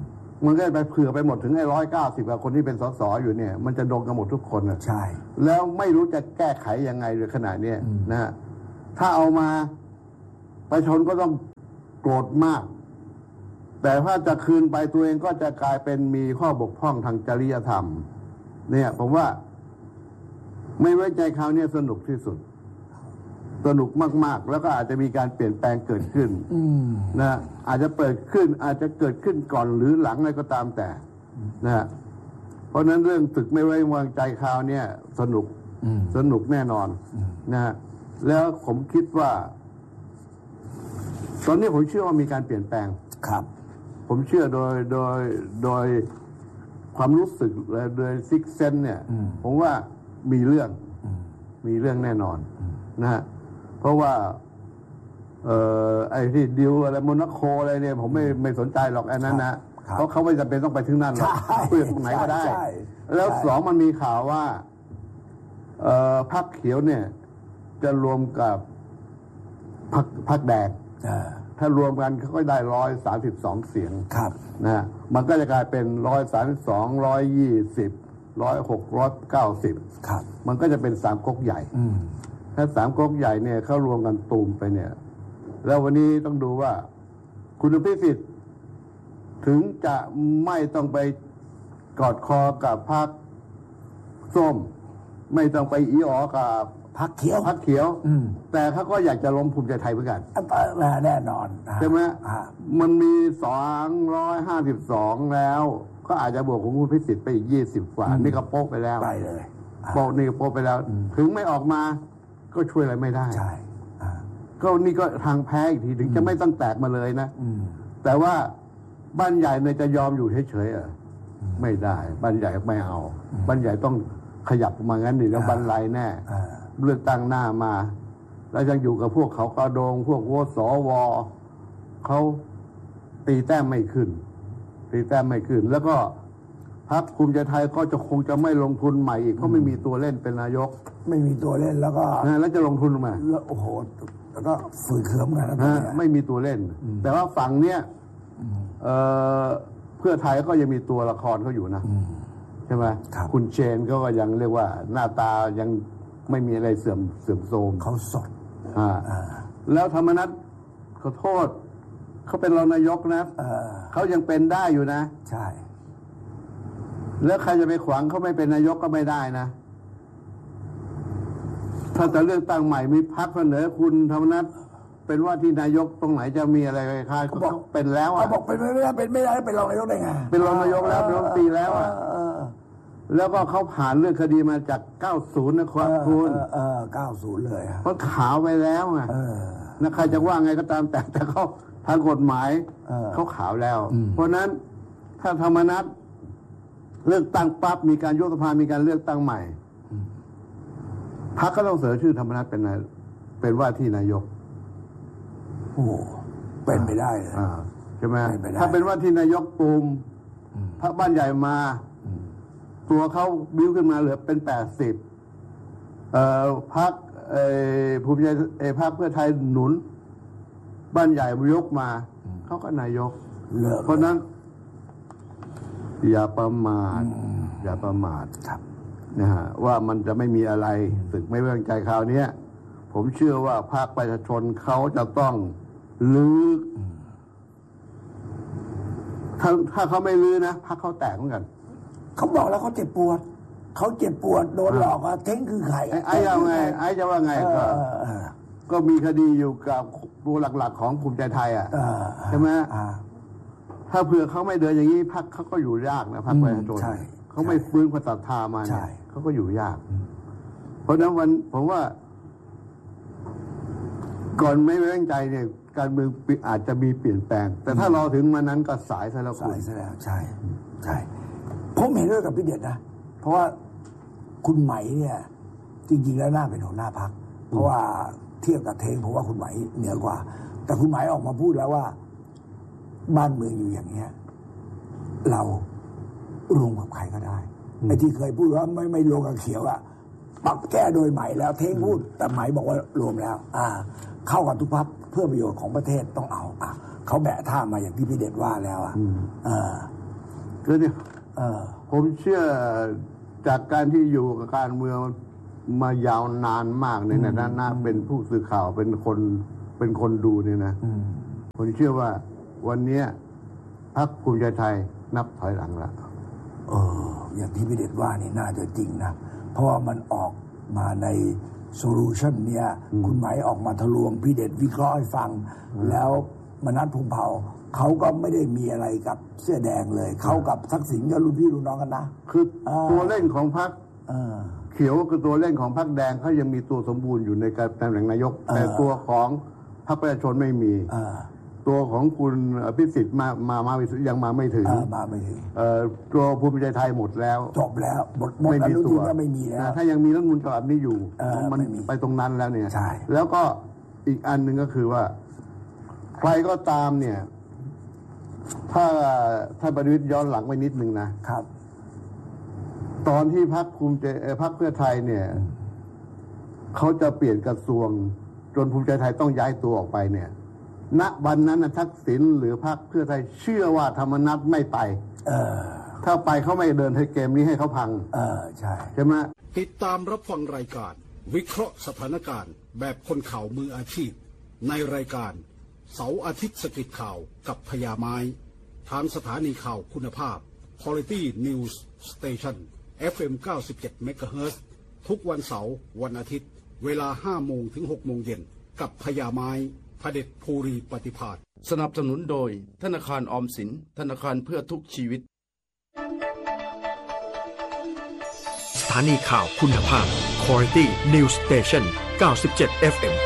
มันก็ไปเผื่อไปหมดถึงไอ้ร้อยเก้าสิบคนที่เป็นสสอยู่เนี่ยมันจะโดนกันหมดทุกคนนะใช่แล้วไม่รู้จะแก้ไขยังไงเลยขนาดนี้นะฮะถ้าเอามาประชาชนก็ต้องโกรธมากแต่ถ้าจะคืนไปตัวเองก็จะกลายเป็นมีข้อบกพร่องทางจริยธรรมเนี่ยผมว่าไม่ไว้ใจเขาเนี่ยสนุกที่สุดสนุกมากๆแล้วก็อาจจะมีการเปลี่ยนแปลงเกิดขึ้นนะอาจจะเปิดขึ้นอาจจะเกิดขึ้นก่อนหรือหลังอะไรก็ตามแต่นะเพราะนั้นเรื่องศึกไม่ไว้วางใจคราวเนี่ยสนุกสนุกแน่นอนนะแล้วผมคิดว่าตอนนี้ผมเชื่อว่ามีการเปลี่ยนแปลงครับผมเชื่อโดยโดยโดยความรู้สึกและโดยซิกเซนเนี่ยผมว่ามีเรื่องมีเรื่องแน่นอนนะฮะเพราะว่าเอ่อไอ้ที่ดิวอะไรโมนาโคอะไรเนี่ยผมไม่ไม่สนใจหรอกอันนั้นนะเพราะเขาไม่จำเป็นต้องไปถึงนั่นหรอกเปลี่ยนตรงไหนก็ได้แล้วสองมันมีข่าวว่าเอ่อพรรคเขียวเนี่ยจะรวมกับพรรคพรรคแดงถ้ารวมกันเขาก็ได้ร้อยสามสิบสองเสียงครับนะมันก็จะกลายเป็นร้อยสามสิบสองร้อยยี่สิบร้อยหกร้อยเก้าสิบครับมันก็จะเป็นสามก๊กใหญ่ถ้าสามก๊กใหญ่เนี่ยเขารวมกันตูมไปเนี่ยแล้ววันนี้ต้องดูว่าคุณพิสิทธิ์ถึงจะไม่ต้องไปกอดคอกับพรรคส้มไม่ต้องไปอีอ๋อกับพรรคเขียวพรรคเขียวแต่เขาก็อยากจะล้มภูมิใจไทยเหมือนกันแน่นอนใช่ไหมมันมีสองร้อยห้าสิบสองแล้วก็อาจจะบวกของคุณพิสิทธิ์ไปอีกยี่สิบกว่านี่ก็โป๊กไปแล้วไปเลยโป๊กนี่ก็โป๊กไปแล้วถึงไม่ออกมาก็ช่วยอะไรไม่ได้ใช่ก็นี่ก็ทางแพ้อีกทีถึงจะไม่ต้องแตกมาเลยนะแต่ว่าบ้านใหญ่เนี่ยจะยอมอยู่เฉยๆอ่ะไม่ได้บ้านใหญ่ไม่เอาบ้านใหญ่ต้องขยับมางั้นนี่แล้วบันไลแน่เลือกตั้งหน้ามาแล้วยังอยู่กับพวกเขากระโดงพวกวสวเขาตีแต้มไม่ขึ้นตีแต้มไม่ขึ้นแล้วก็พรรคภูมิใจไทยก็จะคงจะไม่ลงทุนใหม่อีกเพราะไม่มีตัวเล่นเป็นนายกไม่มีตัวเล่นแล้วก็แล้วจะลงทุนมาแล้วโอ้โหแล้วก็ฝืนเคืองกันนะไม่มีตัวเล่นแต่ว่าฝั่งเนี้ยเอ่อเพื่อไทยก็ยังมีตัวละครเขาอยู่นะใช่ไหมคุณเชนก็ยังเรียกว่าหน้าตายังไม่มีอะไรเสื่อมเสื่อมโทรมเขาสดอ่าแล้วธรรมนัสขอโทษเขาเป็นรองนายกนะเขายังเป็นได้อยู่นะใช่แล้วใครจะไปขวางเขาไม่เป็นนายกก็ไม่ได้นะถ้าจะเลือกตั้งใหม่มีพรรคเสนอคุณธรรมนัสเป็นว่าที่นายกตรงไหนจะมีอะไรคล้ายๆเขาเป็นแล้วอ่ะเขาบอกเป็นไม่ได้เป็นไม่ได้เป็นรองนายกได้ไงเป็นรองนายกแล้วเป็นรัฐมนตรีแล้วอ่ะแล้วก็เขาผ่านเรื่องคดีมาจากเก้าสิบนะครับคุณเออเก้าสิบเลยเพราะขาวไปแล้วไงนะใครจะว่าไงก็ตามแต่แต่เขาทางกฎหมายเขาขาวแล้วเพราะนั้นถ้าธรรมนัสเลือกตั้งปั๊บมีการยุบสภามีการเลือกตั้งใหม่พรรคก็ต้องเสนอชื่อธรรมนัสเป็นนายเป็นว่าที่นายกโอ้เป็นไปได้เลยใช่ไหมถ้าเป็นว่าที่นายกปูมพรรคบ้านใหญ่มาตัวเขาบิ้วขึ้นมาเหลือเป็นแปดสิบเอ่อพรรคเอ่อภูมิใจเอ่อพรรคเพื่อไทยหนุนบ้านใหญ่ยกมาเขาก็นายกเพราะนั้นอย่าประมาทอย่าประมาทนะฮะว่ามันจะไม่มีอะไรศึกไม่ไว้วางใจคราวนี้ผมเชื่อว่าภาคประชาชนเขาจะต้องลื้อถ้าถ้าเขาไม่ลื้อนะพรรคเขาแตกเหมือนกันเขาบอกแล้วเขาเจ็บปวดเขาเจ็บปวดโดนหลอกอะเท้งคือใครไอ้ยังไงไอ้จะว่าไงก็ก็มีคดีอยู่กับตัวหลักๆของภูมิใจไทยอ่ะใช่ไหมถ้าเผื่อเขาไม่เดินอย่างนี้พรรคเขาก็อยู่ยากนะพรรคประชาชนเขาไม่ฟื้นความศรัทธามาเนี่ยเขาก็อยู่ยากเพราะนั้นวันผมว่าก่อนไม่ไว้วางใจเนี่ยการเมืองอาจจะมีเปลี่ยนแปลงแต่ถ้ารอถึงมานั้นก็สายซะแล้วสายซะแล้วใช่ใช่ผมเห็นด้วยกับพี่เด็ดนะเพราะว่าคุณไหมเนี่ยจริงๆแล้วน่าเป็นหัวหน้าพรรคเพราะว่าเทียบกับเทงผมว่าคุณไหมเหนือกว่าแต่คุณไหมออกมาพูดแล้วว่าบ้านเมืองอยู่อย่างเนี้ยเรารวมกับใครก็ได้ไอ้ที่เคยพูดว่าไม่ไม่รวมกับเขียวอะปรับแก้โดยใหม่แล้วเทงพูดแต่ไหมบอกว่ารวมแล้วอ่าเข้ากับทุกพรรคเพื่อประโยชน์ของประเทศต้องเอาอ่ะเขาแบะท่ามาอย่างที่พี่เด็ดว่าแล้วอ่ะเออคือเนี่ยผมเชื่อจากการที่อยู่กับการเมืองมายาวนานมากในฐานะเป็นผู้สื่อข่าวเป็นคนเป็นคนดูเนี่ยนะผมเชื่อว่าวันนี้พรรคภูมิใจไทยนับถอยหลังแล้วเอออย่างที่พี่เดชว่านี่น่าจะจริงนะเพราะว่ามันออกมาในโซลูชันเนี่ยคุณหมายออกมาทะลวงพี่เดชวิเคราะห์ให้ฟังแล้วมนัสพงษ์เผ่าเขาก็ไม่ได้มีอะไรกับเสื้อแดงเลยเขากับทักษิณก็รุ่นพี่รุ่นน้องกันนะคือตัวเล่นของพรรคเขียวคือตัวเล่นของพรรคแดงเขายังมีตัวสมบูรณ์อยู่ในการตำแหน่งนายกแต่ตัวของพรรคประชาชนไม่มีตัวของคุณอภิสิทธิ์มามามายังมาไม่ถึงมาไม่ถึงตัวภูมิใจไทยหมดแล้วจบแล้วหมดไม่มีตัวไม่มีแล้วถ้ายังมีรัฐธรรมนูญฉบับนี้อยู่มันไปตรงนั้นแล้วเนี่ยแล้วก็อีกอันหนึ่งก็คือว่าใครก็ตามเนี่ยถ้าถ้าประวิตรย้อนหลังไปนิดนึงนะครับตอนที่พรรคภูมิใจพรรคเพื่อไทยเนี่ยเขาจะเปลี่ยนกระทรวงจนภูมิใจไทยต้องย้ายตัวออกไปเนี่ยณวันนั้นนะทักษิณหรือพรรคเพื่อไทยเชื่อว่าธรรมนัสไม่ไปเออถ้าไปเขาไม่เดินให้เกมนี้ให้เขาพังเออใช่ใช่ไหมติดตามรับฟังรายการวิเคราะห์สถานการณ์แบบคนข่าวมืออาชีพในรายการเสาร์อาทิตย์สกิดข่าวกับพญาไม้ทางสถานีข่าวคุณภาพ Quality News Station เอฟ เอ็ม เก้าสิบเจ็ด เมกะเฮิรตซ์ทุกวันเสาร์วันอาทิตย์เวลาห้าโมงถึงหกโมงเย็นกับพญาไม้พเด็จภูรีปฏิภาณสนับสนุนโดยธนาคารออมสินธนาคารเพื่อทุกชีวิตสถานีข่าวคุณภาพ Quality News Station เก้าสิบเจ็ด เอฟ เอ็ม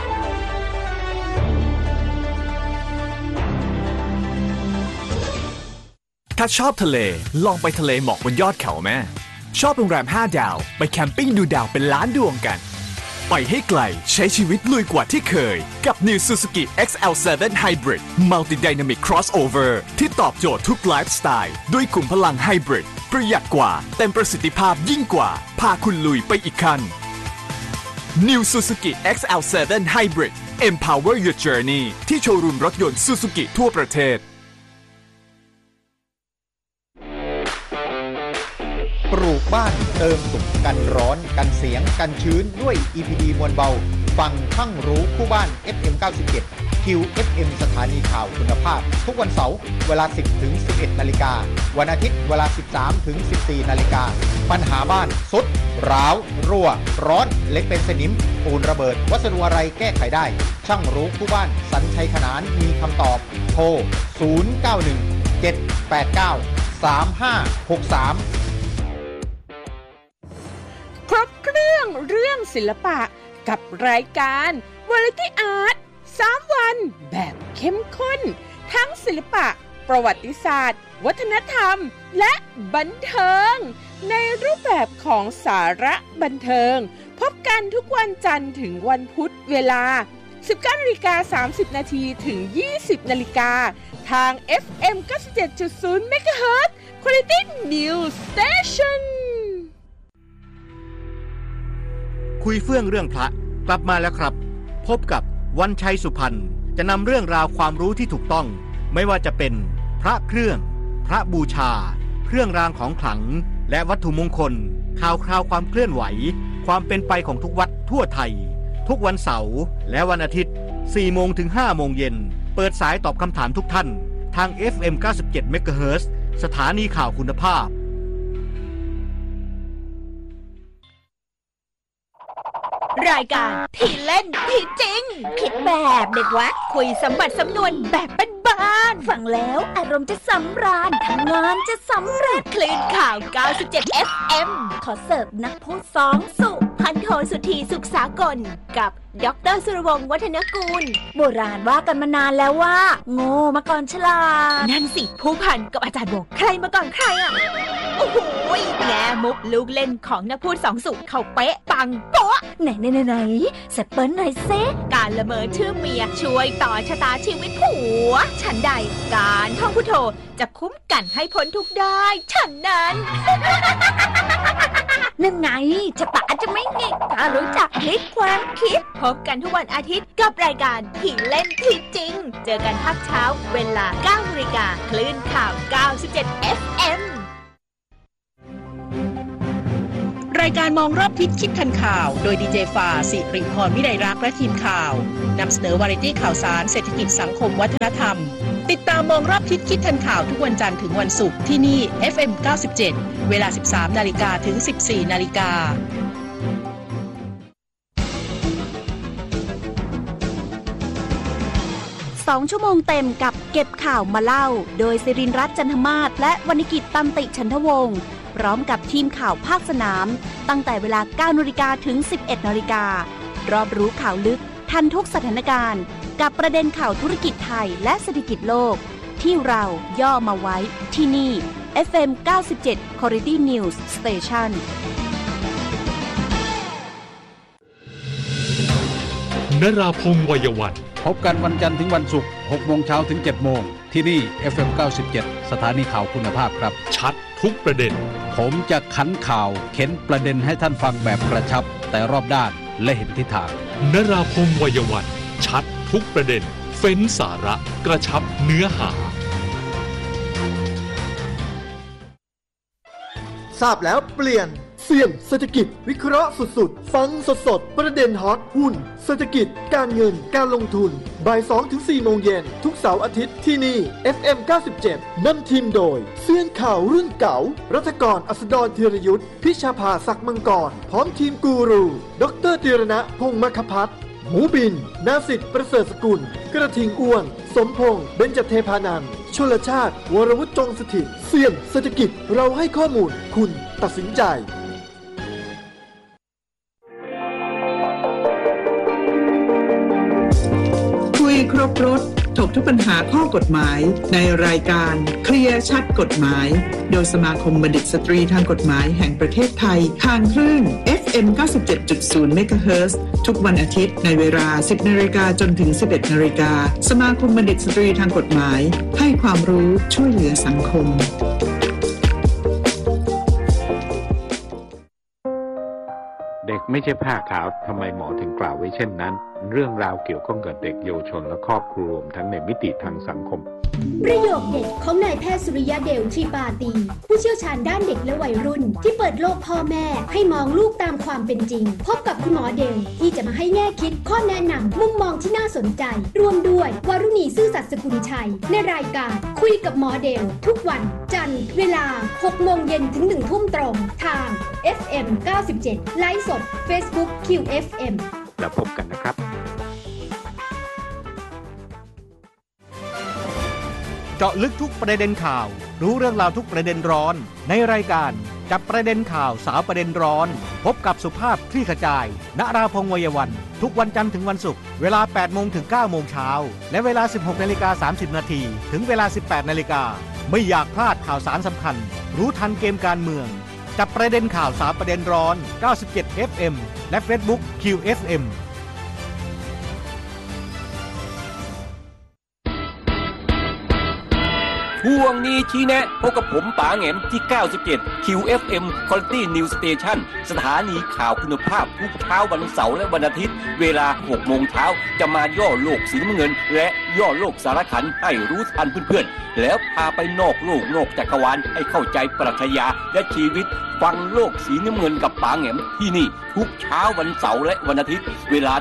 ถ้าชอบทะเลลองไปทะเลหมอกบนยอดเขาแม่ชอบโรงแรมห้าดาวไปแคมปิ้งดูดาวเป็นล้านดวงกันไปให้ไกลใช้ชีวิตลุยกว่าที่เคยกับ New Suzuki เอ็กซ์ แอล เซเว่น Hybrid Multi Dynamic Crossover ที่ตอบโจทย์ทุกไลฟ์สไตล์ด้วยขุมพลังไฮบริดประหยัดกว่าเต็มประสิทธิภาพยิ่งกว่าพาคุณลุยไปอีกขั้น New Suzuki เอ็กซ์ แอล เซเว่น Hybrid Empower Your Journey ที่โชว์รูมรถยนต์ Suzuki ทั่วประเทศปลูกบ้านเติมสุขกันร้อนกันเสียงกันชื้นด้วย อี พี ดี มวลเบาฟังช่างรู้คู่บ้าน เอฟ เอ็ม เก้าสิบเจ็ด คิว เอฟ เอ็ม สถานีข่าวคุณภาพทุกวันเสาร์เวลา สิบถึงสิบเอ็ด นาฬิกาวันอาทิตย์เวลา สิบสามถึงสิบสี่ นาฬิกาปัญหาบ้านสุดร้าวรั่วร้อนเล็กเป็นสนิมปูนระเบิดวัสดุอะไรแก้ไขได้ช่างรู้คู่บ้านสัญชัยขนานมีคำตอบโทรศูนย์ เก้า หนึ่ง เจ็ด แปด เก้า สาม ห้า หก สามครบเครื่องเรื่องศิลปะกับรายการ Variety Art สามวันแบบเข้มข้นทั้งศิลปะประวัติศาสตร์วัฒนธรรมและบันเทิงในรูปแบบของสาระบันเทิงพบกันทุกวันจันทร์ถึงวันพุธเวลา สิบเก้านาฬิกาสามสิบ นาทีถึง ยี่สิบ นาฬิกาทาง เอฟ เอ็ม เก้าสิบเจ็ดจุดศูนย์ เมกะเฮิรตซ์ Quality News Station คุยเฟื่องเรื่องพระกลับมาแล้วครับพบกับวันชัยสุพรรณจะนำเรื่องราวความรู้ที่ถูกต้องไม่ว่าจะเป็นพระเครื่องพระบูชาเครื่องรางของขลังและวัตถุมงคลข่าวคราวความเคลื่อนไหวความเป็นไปของทุกวัดทั่วไทยทุกวันเสาร์และวันอาทิตย์ สี่โมงถึงห้าโมงเย็นเปิดสายตอบคำถามทุกท่านทาง เอฟ เอ็ม เก้าสิบเจ็ด เมกะเฮิรตซ์ สถานีข่าวคุณภาพรายการที่เล่นที่จริงคิดแบบเด็กวัดคุยสมบัติสำนวนแบบบ้านๆฟังแล้วอารมณ์จะสำราญทำงานจะสำเร็จคลื่นข่าว เก้าสิบเจ็ด เอฟ เอ็ม ขอเสิร์ฟนักพูดสองสุพันโทสุธีสุขสากลกับดร.สุรวงศ์วัฒนกูลโบราณว่ากันมานานแล้วว่าโง่มาก่อนฉลาดนั่นสิผู้พันกับอาจารย์บอกใครมาก่อนใครอ่ะโอ้โหแง่มุกลูกเล่นของนักพูดสองสุเขาเป๊ะปังโป๊ะไหนไหนไหนไหนเสร็จเปิ้ลหน่อยเซ่การละเมอชื่อเมียช่วยต่อชะตาชีวิตผัวฉันใดการท่องพุทโธจะคุ้มกันให้พ้นทุกได้ฉันนั้นนั่นไงชะตาจะไม่หงิกถ้ารู้จักพลิกความคิดพบกันทุกวันอาทิตย์กับรายการผีเล่นผีจริงเจอกันภาคเช้าเวลา เก้านาฬิกา คลื่นข่าว เก้าสิบเจ็ด เอฟ เอ็มรายการมองรอบทิศคิดทันข่าวโดยดีเจฟ้าสิริพรวิไลรักษ์และทีมข่าวนำเสนอวาไรตี้ข่าวสารเศรษฐกิจสังคมวัฒนธรรมติดตามมองรอบทิศคิดทันข่าวทุกวันจันทร์ถึงวันศุกร์ที่นี่ เอฟ เอ็ม เก้าสิบเจ็ด เวลา สิบสามนาฬิกา ถึง สิบสี่นาฬิกาสองชั่วโมงเต็มกับเก็บข่าวมาเล่าโดยศิรินทร์รัตน์จันทมาศและวรรณกิจตันติฉันทวงศ์พร้อมกับทีมข่าวภาคสนามตั้งแต่เวลา เก้านาฬิกา ถึง สิบเอ็ดนาฬิการอบรู้ข่าวลึกทันทุกสถานการณ์กับประเด็นข่าวธุรกิจไทยและเศรษฐกิจโลกที่เราย่อมาไว้ที่นี่ เอฟ เอ็ม เก้าสิบเจ็ด Quality News Station นราพงษ์วัยวันพบกันวันจันทร์ถึงวันศุกร์ หกโมงเช้าถึง เจ็ดโมงที่นี่ เอฟ เอ็ม เก้าสิบเจ็ด สถานีข่าวคุณภาพครับชัดทุกประเด็นผมจะขันข่าวเข็นประเด็นให้ท่านฟังแบบกระชับแต่รอบด้านและเห็นทิศทางนราพงษ์วัยวันชัดทุกประเด็นเฟ้นสาระกระชับเนื้อหาทราบแล้วเปลี่ยนเสี่ยงเศรษฐกิจวิเคราะห์สุดๆฟังสดๆประเด็นฮอตหุ้นเศรษฐกิจการเงินการลงทุนบ่าย สองถึงสี่ โมงเย็นทุกเสาร์อาทิตย์ที่นี่ เอฟ เอ็ม เก้าสิบเจ็ดนำทีมโดยเสี่ยงข่าวรุ่นเก่ารัฐกรอัสดรธีรยุทธพิชาภาศักดิ์มังกรพร้อมทีมกูรูดรธีรณะพงษ์มคพัฒน์หมูบินนาสิทธิ์ประเสริฐสกุลกระทิงอ้วนสมพงษ์เบญจเทพานันท์ชลชาติวรวุฒิจงสถิตเสี่ยงเศรษฐกิจเราให้ข้อมูลคุณตัดสินใจคุยครบรถถกทุกปัญหาข้อกฎหมายในรายการเคลียร์ชัดกฎหมายโดยสมาคมบัณฑิตสตรีทางกฎหมายแห่งประเทศไทยทางคลื่น เอฟ เอ็ม เก้าสิบเจ็ดจุดศูนย์ เมกะเฮิรตซ์ ทุกวันอาทิตย์ในเวลา สิบนาฬิกาจนถึง สิบเอ็ดนาฬิกาสมาคมบัณฑิตสตรีทางกฎหมายให้ความรู้ช่วยเหลือสังคมเด็กไม่ใช่ผ้าขาวทำไมหมอถึงกล่าวไว้เช่นนั้นเรื่องราวเกี่ยวข้องกับเด็กเยาวชนและครอบครัวรวมทั้งในมิติทางสังคมประโยคเด็ดของนายแพทย์สุริยะเดลชีปาตีผู้เชี่ยวชาญด้านเด็กและวัยรุ่นที่เปิดโลกพ่อแม่ให้มองลูกตามความเป็นจริงพบกับคุณหมอเดลที่จะมาให้แง่คิดข้อแนะนำมุมมองที่น่าสนใจรวมด้วยวรุณีซื่อสัตย์สกุลชัยในรายการคุยกับหมอเดลทุกวันจันทร์เวลา หกโมงเย็นถึง หนึ่งทุ่มตรงทาง เอฟ เอ็ม เก้าสิบเจ็ด ไลฟ์สด Facebook คิว เอฟ เอ็มแล้วพบกันนะครับเจาะลึกทุกประเด็นข่าวรู้เรื่องราวทุกประเด็นร้อนในรายการจับประเด็นข่าวสาวประเด็นร้อนพบกับสุภาพคลี่ขจายณราพงษ์วัยวันทุกวันจันทร์ถึงวันศุกร์เวลา แปดโมงถึง เก้าโมงเช้าและเวลา สิบหกนาฬิกาสามสิบนาทีถึงเวลา สิบแปดนาฬิกาไม่อยากพลาดข่าวสารสำคัญรู้ทันเกมการเมืองจับประเด็นข่าวสาวประเด็นร้อนเก้าสิบเจ็ด เอฟ เอ็ม และ Facebook คิว เอฟ เอ็มช่วงนี้ชี้แนะพบกับผมป๋าแหง่มที่ เก้าสิบเจ็ด คิว เอฟ เอ็ม Quality News Station สถานีข่าวคุณภาพทุกเช้าวันเสาร์และวันอาทิตย์เวลา หกโมงเช้าจะมาย่อโลกสีน้ำเงินและย่อโลกสารขันให้รู้ทันเพื่อนๆแล้วพาไปนอกโลกนอกจักรวาลให้เข้าใจปรัชญาและชีวิตฟังโลกสีน้ำเงินกับป๋าแหง่มที่นี่ทุกเช้าวันเสาร์และวันอาทิตย์เวลา